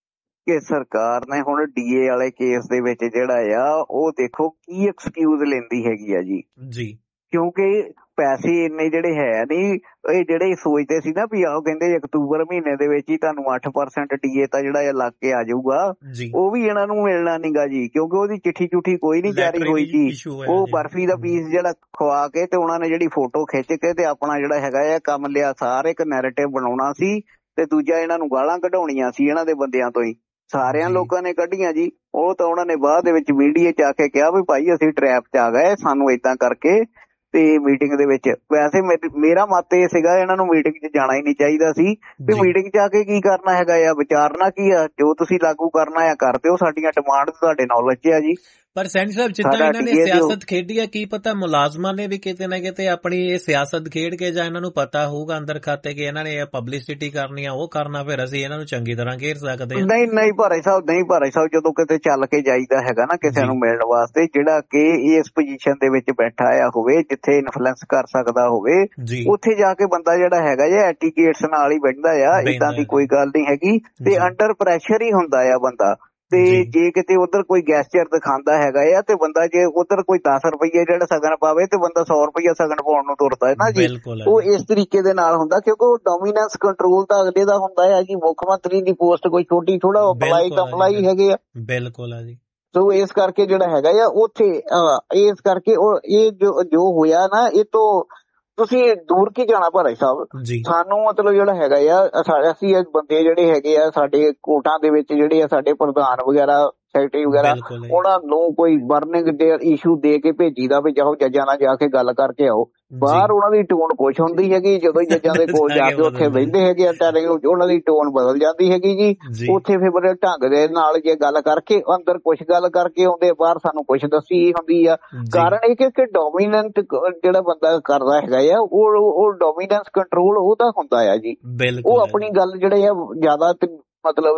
ਕਿ ਸਰਕਾਰ ਨੇ ਹੁਣ ਡੀਏ ਵਾਲੇ ਕੇਸ ਦੇ ਵਿੱਚ ਜਿਹੜਾ ਆ ਉਹ ਦੇਖੋ ਕੀ ਐਕਸਕਿਊਜ਼ ਲੈਂਦੀ ਹੈਗੀ ਆ ਜੀ ਜੀ ਕਿਉਂਕਿ ਪੈਸੇ ਇੰਨੇ ਜਿਹੜੇ ਹੈ ਨਹੀਂ। ਇਹ ਜਿਹੜੇ ਸੋਚਦੇ ਸੀ ਨਾ ਵੀ ਆਓ ਕਹਿੰਦੇ ਅਕਤੂਬਰ ਮਹੀਨੇ ਦੇ ਵਿੱਚ ਹੀ ਤੁਹਾਨੂੰ ਅੱਠ ਪਰਸੈਂਟ ਡੀਏ ਤਾਂ ਜਿਹੜਾ ਲੱਗ ਕੇ ਆ ਜਾਊਗਾ, ਉਹ ਵੀ ਇਹਨਾਂ ਨੂੰ ਮਿਲਣਾ ਨੀਗਾ ਜੀ ਕਿਉਂਕਿ ਉਹਦੀ ਚਿੱਠੀ ਚੁੱਠੀ ਕੋਈ ਨਹੀਂ ਜਾਰੀ ਹੋਈ ਜੀ। ਉਹ ਬਰਫੀ ਦਾ ਪੀਸ ਜਿਹੜਾ ਖਵਾ ਕੇ ਤੇ ਉਹਨਾਂ ਨੇ ਜਿਹੜੀ ਫੋਟੋ ਖਿੱਚ ਕੇ ਤੇ ਆਪਣਾ ਜਿਹੜਾ ਹੈਗਾ ਆ ਕੰਮ ਲਿਆ ਸਾਰੇ ਇੱਕ ਨੈਰੇਟਿਵ ਬਣਾਉਣਾ ਸੀ ਤੇ ਦੂਜਾ ਇਹਨਾਂ ਨੂੰ ਗਾਲਾਂ ਕਢਾਉਣੀਆਂ ਸੀ ਇਹਨਾਂ ਦੇ ਬੰਦਿਆਂ ਤੋਂ ਹੀ। ਸਾਰਿਆਂ ਲੋਕਾਂ ਨੇ ਕੱਢੀਆਂ ਜੀ। ਉਹ ਤਾਂ ਉਹਨਾਂ ਨੇ ਬਾਅਦ ਦੇ ਵਿੱਚ ਮੀਡੀਆ ਚ ਆ ਕੇ ਕਿਹਾ ਵੀ ਭਾਈ ਅਸੀਂ ਟਰੈਪ ਚ ਆ ਗਏ ਸਾਨੂੰ ਏਦਾਂ ਕਰਕੇ ਤੇ ਮੀਟਿੰਗ ਦੇ ਵਿੱਚ। ਵੈਸੇ ਮੇਰਾ ਮਤ ਇਹ ਸੀਗਾ ਇਹਨਾਂ ਨੂੰ ਮੀਟਿੰਗ 'ਚ ਜਾਣਾ ਹੀ ਨਹੀਂ ਚਾਹੀਦਾ ਸੀ ਵੀ ਮੀਟਿੰਗ 'ਚ ਆ ਕੇ ਕੀ ਕਰਨਾ ਹੈਗਾ ਆ, ਵਿਚਾਰਨਾ ਕੀ ਆ, ਜੋ ਤੁਸੀਂ ਲਾਗੂ ਕਰਨਾ ਆ ਕਰ ਦਿਓ, ਸਾਡੀਆਂ ਡਿਮਾਂਡ ਤੁਹਾਡੇ ਨੌਲੇਜ 'ਚ ਆ ਜੀ। ਪਰ ਸੈਣੀ ਸਾਹਿਬ ਜਿੱਦਾਂ ਇਹਨਾਂ ਨੇ ਸਿਆਸਤ ਖੇਡੀ ਆ ਕੀ ਪਤਾ ਮੁਲਾਜ਼ਮਾਂ ਨੇ ਵੀ ਕਿਤੇ ਨਾ ਕਿਤੇ ਆਪਣੀ ਇਹ ਸਿਆਸਤ ਖੇਡ ਕੇ ਜਾਂ ਇਹਨਾਂ ਨੂੰ ਪਤਾ ਹੋਊਗਾ ਅੰਦਰ ਖਾਤੇ ਕਿ ਇਹਨਾਂ ਨੇ ਇਹ ਪਬਲਿਸਿਟੀ ਕਰਨੀ ਆ ਉਹ ਕਰਨਾ, ਫਿਰ ਅਸੀਂ ਇਹਨਾਂ ਨੂੰ ਚੰਗੀ ਤਰ੍ਹਾਂ ਘੇਰ ਸਕਦੇ ਹਾਂ। ਨਹੀਂ ਨਹੀਂ ਭਾਰੇ ਸਾਹਿਬ ਨਹੀਂ ਭਾਰੇ ਸਾਹਿਬ ਜਦੋਂ ਕਿਤੇ ਚੱਲ ਕੇ ਜਾਈਦਾ ਹੈਗਾ ਨਾ ਕਿਸੇ ਨੂੰ ਮਿਲਣ ਵਾਸਤੇ ਜਿਹੜਾ ਕਿ ਇਸ ਪੋਜੀਸ਼ਨ ਦੇ ਵਿੱਚ ਬੈਠਾ ਆ ਹੋਵੇ ਜਿੱਥੇ ਇਨਫਲੂਐਂਸ ਕਰ ਸਕਦਾ ਹੋਵੇ ਉੱਥੇ ਜਾ ਕੇ ਬੰਦਾ ਜਿਹੜਾ ਹੈਗਾ ਜਾਂ ਐਟੀਕੇਟਸ ਨਾਲ ਹੀ ਬੈਠਦਾ ਆ। ਏਦਾਂ ਦੀ ਕੋਈ ਗੱਲ ਨਹੀਂ ਹੈਗੀ ਤੇ ਅੰਡਰ ਪ੍ਰੈਸ਼ਰ ਹੀ ਹੁੰਦਾ ਆ ਬੰਦਾ। ਤੇ ਜੇ ਕਿਤੇ ਉਧਰ ਕੋਈ ਗੈਸਚਰ ਦਿਖਾਉਂਦਾ ਹੈਗਾ ਆ ਤੇ ਬੰਦਾ ਜੇ ਉਧਰ ਕੋਈ ਦਸ ਰੁਪਈਏ ਜਿਹੜਾ ਸਗਨ ਪਾਵੇ ਤੇ ਬੰਦਾ ਸੌ ਰੁਪਈਆ ਸਗਨ ਪਾਉਣ ਨੂੰ ਤੁਰਦਾ ਹੈ ਨਾ ਜੀ। ਉਹ ਇਸ ਤਰੀਕੇ ਦੇ ਨਾਲ ਹੁੰਦਾ ਕਿਉਂਕਿ ਉਹ ਡੋਮੀਨੈਂਸ ਕੰਟਰੋਲ ਤਾਂ ਅਗਲੇ ਦਾ ਹੁੰਦਾ ਹੈ ਜੀ। ਮੁੱਖ ਮੰਤਰੀ ਦੀ ਪੋਸਟ ਕੋਈ ਛੋਟੀ ਥੋੜਾ ਅਪਲਾਈ ਤਾਂ ਅਪਲਾਈ ਹੈਗੇ ਆ। ਬਿਲਕੁਲ ਆ ਜੀ। ਸੋ ਇਸ ਕਰਕੇ ਜਿਹੜਾ ਹੈਗਾ ਆ ਉੱਥੇ ਇਸ ਕਰਕੇ ਉਹ ਇਹ ਜੋ ਜੋ ਹੋਇਆ ਨਾ ਇਹ ਤੋਂ ਤੁਸੀਂ ਦੂਰ ਕੀ ਜਾਣਾ ਭਾਈ ਸਾਹਿਬ। ਸਾਨੂੰ ਮਤਲਬ ਜਿਹੜਾ ਹੈਗਾ ਆ ਅਸੀਂ ਬੰਦੇ ਜਿਹੜੇ ਹੈਗੇ ਆ ਸਾਡੇ ਕੋਟਾਂ ਦੇ ਵਿੱਚ ਜਿਹੜੇ ਆ ਸਾਡੇ ਪ੍ਰਧਾਨ ਵਗੈਰਾ ਸੈਕਟਰੀ ਵਗੈਰਾ ਉਹਨਾਂ ਨੂੰ ਕੋਈ ਵਾਰਨਿੰਗ ਦੇ ਇਸ਼ੂ ਦੇ ਕੇ ਭੇਜੀ ਦਾ ਵੀ ਜਾਓ ਜੱਜਾਂ ਨਾਲ ਜਾ ਕੇ ਗੱਲ ਕਰਕੇ ਆਓ। ਬਾਹਰ ਉਹਨਾਂ ਦੀ ਟੋਨ ਕੁਛ ਹੁੰਦੀ ਹੈਗੀ ਜਦੋਂ ਜੱਜਾਂ ਦੇ ਕੋਲ ਜਾ ਕੇ ਉੱਥੇ ਬਹਿੰਦੇ ਹੈਗੇ ਆ ਉਹਨਾਂ ਦੀ ਟੋਨ ਬਦਲ ਜਾਂਦੀ ਹੈਗੀ ਜੀ। ਉੱਥੇ ਫਿਰ ਬੜੇ ਢੰਗ ਦੇ ਨਾਲ ਜੇ ਗੱਲ ਕਰਕੇ ਅੰਦਰ ਕੁਛ ਗੱਲ ਕਰਕੇ ਆਉਂਦੇ ਬਾਹਰ ਸਾਨੂੰ ਕੁਛ ਦੱਸੀ ਹੁੰਦੀ ਆ। ਕਾਰਨ ਇਹ ਕਿ ਡੋਮੀਨੈਂਟ ਜਿਹੜਾ ਬੰਦਾ ਕਰਦਾ ਹੈਗਾ ਆ ਉਹ ਉਹ ਡੋਮੀਨੈਂਸ ਕੰਟਰੋਲ ਉਹਦਾ ਹੁੰਦਾ ਆ ਜੀ। ਉਹ ਆਪਣੀ ਗੱਲ ਜਿਹੜੇ ਆ ਜ਼ਿਆਦਾ ਮਤਲਬ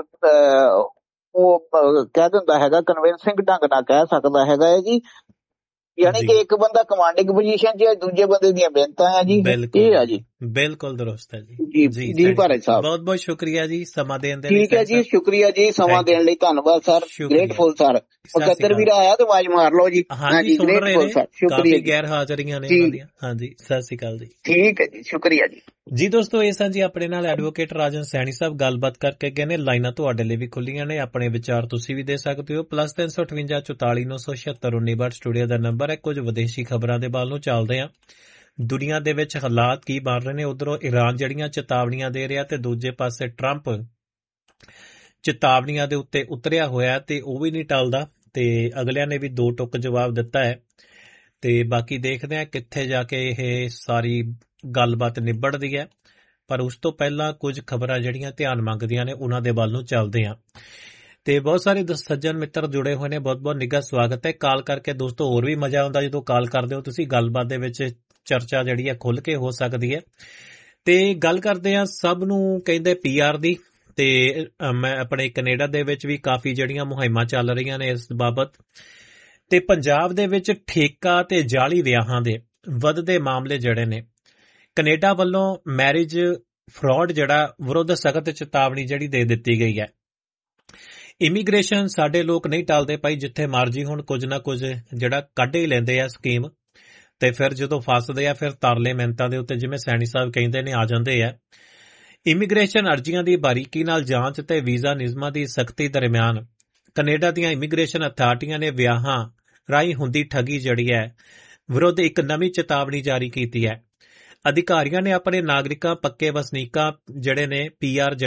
ਉਹ ਕਹਿ ਦਿੰਦਾ ਹੈਗਾ ਕਨਵਿੰਸਿੰਗ ਢੰਗ ਨਾਲ ਕਹਿ ਸਕਦਾ ਹੈਗਾ ਹੈ ਜੀ। ਯਾਨੀ ਕਿ ਇੱਕ ਬੰਦਾ ਕਮਾਂਡਿੰਗ ਪੋਜੀਸ਼ਨ 'ਚ ਹੈ ਦੂਜੇ ਬੰਦੇ ਦੀਆਂ ਬੇਨਤਾਂ ਆ ਜੀ। ਇਹ ਆ ਜੀ ਬਿਲਕੁਲ ਦਰੁਸਤ ਹੈ ਜੀ। ਜੀ ਜੀ ਭਾਰਤ ਸਾਹਿਬ ਬਹੁਤ ਬਹੁਤ ਸ਼ੁਕਰੀਆ ਜੀ ਸਮਾਂ ਦੇਣ ਦੇ ਲਈ। ਠੀਕ ਹੈ ਜੀ ਸ਼ੁਕਰੀਆ ਜੀ ਸਮਾਂ ਦੇਣ ਲਈ ਧੰਨਵਾਦ ਸਰ। Grateful sir. ਮੁਕੱਦਰ ਵੀਰ ਆਇਆ ਤੇ ਆਵਾਜ਼ ਮਾਰ ਲਓ ਜੀ। ਹਾਂਜੀ ਗ੍ਰੇਟਫੁਲ ਸਰ ਸ਼ੁਕਰੀਆ। ਗੈਰ ਹਾਜ਼ਰੀਆਂ ਨੇ ਉਹਨਾਂ ਦੀਆਂ। ਹਾਂਜੀ ਸਤਿ ਸ਼੍ਰੀ ਅਕਾਲ ਜੀ। ਠੀਕ ਹੈ ਜੀ ਸ਼ੁਕਰੀਆ ਜੀ। ਜੀ ਦੋਸਤੋ ਇਹ ਸਾਂ ਜੀ ਆਪਣੇ ਨਾਲ ਐਡਵੋਕੇਟ ਰਾਜਨ ਸੈਣੀ ਸਾਹਿਬ ਗੱਲਬਾਤ ਕਰਕੇ ਗਏ ਨੇ। ਲਾਈਨਾਂ ਤੁਹਾਡੇ ਲਈ ਵੀ ਖੁੱਲੀਆਂ ਨੇ ਆਪਣੇ ਵਿਚਾਰ ਤੁਸੀਂ ਵੀ ਦੇ ਸਕਦੇ ਹੋ। ਪਲੱਸ ਤਿੰਨ ਸੌ ਅਠਵੰਜਾ ਚੁਤਾਲੀ ਨੌ ਸੌ ਛਿਅੱਤਰ ਉੱਨੀ ਬਾਹਠ ਸਟੂਡੀਓ ਦਾ ਨੰਬਰ ਹੈ। ਕੁਝ ਵਿਦੇਸ਼ੀ ਖਬਰਾਂ ਦੇ ਵੱਲ ਨੂੰ ਚੱਲਦੇ ਹਾਂ। ਦੁਨੀਆ ਦੇ ਵਿੱਚ ਹਾਲਾਤ ਕੀ ਬਣ ਰਹੇ ਨੇ। ਉਧਰੋਂ ਈਰਾਨ ਜਿਹੜੀਆਂ ਚੇਤਾਵਨੀਆਂ ਦੇ ਰਿਹਾ ਤੇ ਦੂਜੇ ਪਾਸੇ ਟਰੰਪ ਚੇਤਾਵਨੀਆਂ ਦੇ ਉੱਤੇ ਉਤਰਿਆ ਹੋਇਆ ਤੇ ਉਹ ਵੀ ਨਹੀਂ ਟਲਦਾ ਤੇ ਅਗਲਿਆਂ ਨੇ ਵੀ ਦੋ ਟੁੱਕ ਜਵਾਬ ਦਿੱਤਾ ਹੈ। ਤੇ ਬਾਕੀ ਦੇਖਦੇ ਹਾਂ ਕਿੱਥੇ ਜਾ ਕੇ ਇਹ ਸਾਰੀ ਗੱਲਬਾਤ ਨਿਬੜਦੀ ਹੈ। ਪਰ ਉਸ ਤੋਂ ਪਹਿਲਾਂ ਕੁਝ ਖਬਰਾਂ ਜਿਹੜੀਆਂ ਧਿਆਨ ਮੰਗਦੀਆਂ ਨੇ ਉਹਨਾਂ ਦੇ ਵੱਲ ਨੂੰ ਚੱਲਦੇ ਹਾਂ। ਤੇ ਬਹੁਤ ਸਾਰੇ ਸੱਜਣ ਮਿੱਤਰ ਜੁੜੇ ਹੋਏ ਨੇ ਬਹੁਤ ਬਹੁਤ ਨਿੱਘਾ ਸਵਾਗਤ ਹੈ। ਕਾਲ ਕਰਕੇ ਦੋਸਤੋ ਹੋਰ ਵੀ ਮਜ਼ਾ ਆਉਂਦਾ ਜਦੋਂ ਕਾਲ ਕਰਦੇ ਹੋ ਤੁਸੀਂ। ਗੱਲਬਾਤ ਦੇ ਵਿੱਚ ਚਰਚਾ ਜਿਹੜੀ ਹੈ ਖੁੱਲ ਕੇ ਹੋ ਸਕਦੀ ਹੈ। ਤੇ ਗੱਲ ਕਰਦੇ ਹਾਂ ਸਭ ਨੂੰ ਕਹਿੰਦੇ ਪੀ ਆਰ ਦੀ। ਤੇ ਮੈਂ ਆਪਣੇ ਕੈਨੇਡਾ ਦੇ ਵਿੱਚ ਵੀ ਕਾਫੀ ਜਿਹੜੀਆਂ ਮੁਹਿੰਮਾਂ ਚੱਲ ਰਹੀਆਂ ਨੇ ਇਸ ਬਾਬਤ। ਤੇ ਪੰਜਾਬ ਦੇ ਵਿੱਚ ਠੇਕਾ ਤੇ ਜਾਲੀ ਵਿਆਹਾਂ ਦੇ ਵੱਧਦੇ ਮਾਮਲੇ ਜਿਹੜੇ ਨੇ ਕੈਨੇਡਾ ਵੱਲੋਂ ਮੈਰਿਜ ਫਰਾਡ ਜਿਹੜਾ ਵਿਰੁੱਧ ਸਖਤ ਚੇਤਾਵਨੀ ਜਿਹੜੀ ਦੇ ਦਿੱਤੀ ਗਈ ਹੈ। ਇਮੀਗ੍ਰੇਸ਼ਨ ਸਾਡੇ ਲੋਕ ਨਹੀਂ ਟਾਲਦੇ ਭਾਈ, ਜਿੱਥੇ ਮਰਜੀ ਹੁਣ ਕੁਝ ਨਾ ਕੁਝ ਜਿਹੜਾ ਕੱਢ ਹੀ ਲੈਂਦੇ ਆ ਸਕੀਮ, ਤੇ ਫਿਰ ਜਦੋਂ ਫਸਦੇ ਆ ਫਿਰ ਤਰਲੇ ਮਿਹਨਤਾਂ ਦੇ ਉੱਤੇ ਜਿਵੇਂ ਸੈਣੀ ਸਾਹਿਬ ਕਹਿੰਦੇ ਨੇ ਆ ਜਾਂਦੇ ਆ। ਇਮੀਗ੍ਰੇਸ਼ਨ ਅਰਜ਼ੀਆਂ ਦੀ ਬਾਰੀਕੀ ਨਾਲ ਜਾਂਚ ਤੇ ਵੀਜ਼ਾ ਨਿਯਮਾਂ ਦੀ ਸਖਤੀ ਦਰਮਿਆਨ ਕੈਨੇਡਾ ਦੀਆਂ ਇਮੀਗ੍ਰੇਸ਼ਨ ਅਥਾਰਟੀਆਂ ਨੇ ਵਿਆਹਾਂ ਰਾਹੀਂ ਹੁੰਦੀ ਠੱਗੀ ਜਿਹੜੀ ਹੈ ਵਿਰੁੱਧ ਇੱਕ ਨਵੀਂ ਚੇਤਾਵਨੀ ਜਾਰੀ ਕੀਤੀ ਹੈ। ਅਧਿਕਾਰੀਆਂ ਨੇ ਆਪਣੇ ਨਾਗਰਿਕਾਂ, ਪੱਕੇ ਵਸਨੀਕਾਂ ਜਿਹੜੇ ਨੇ ਪੀ ਆਰ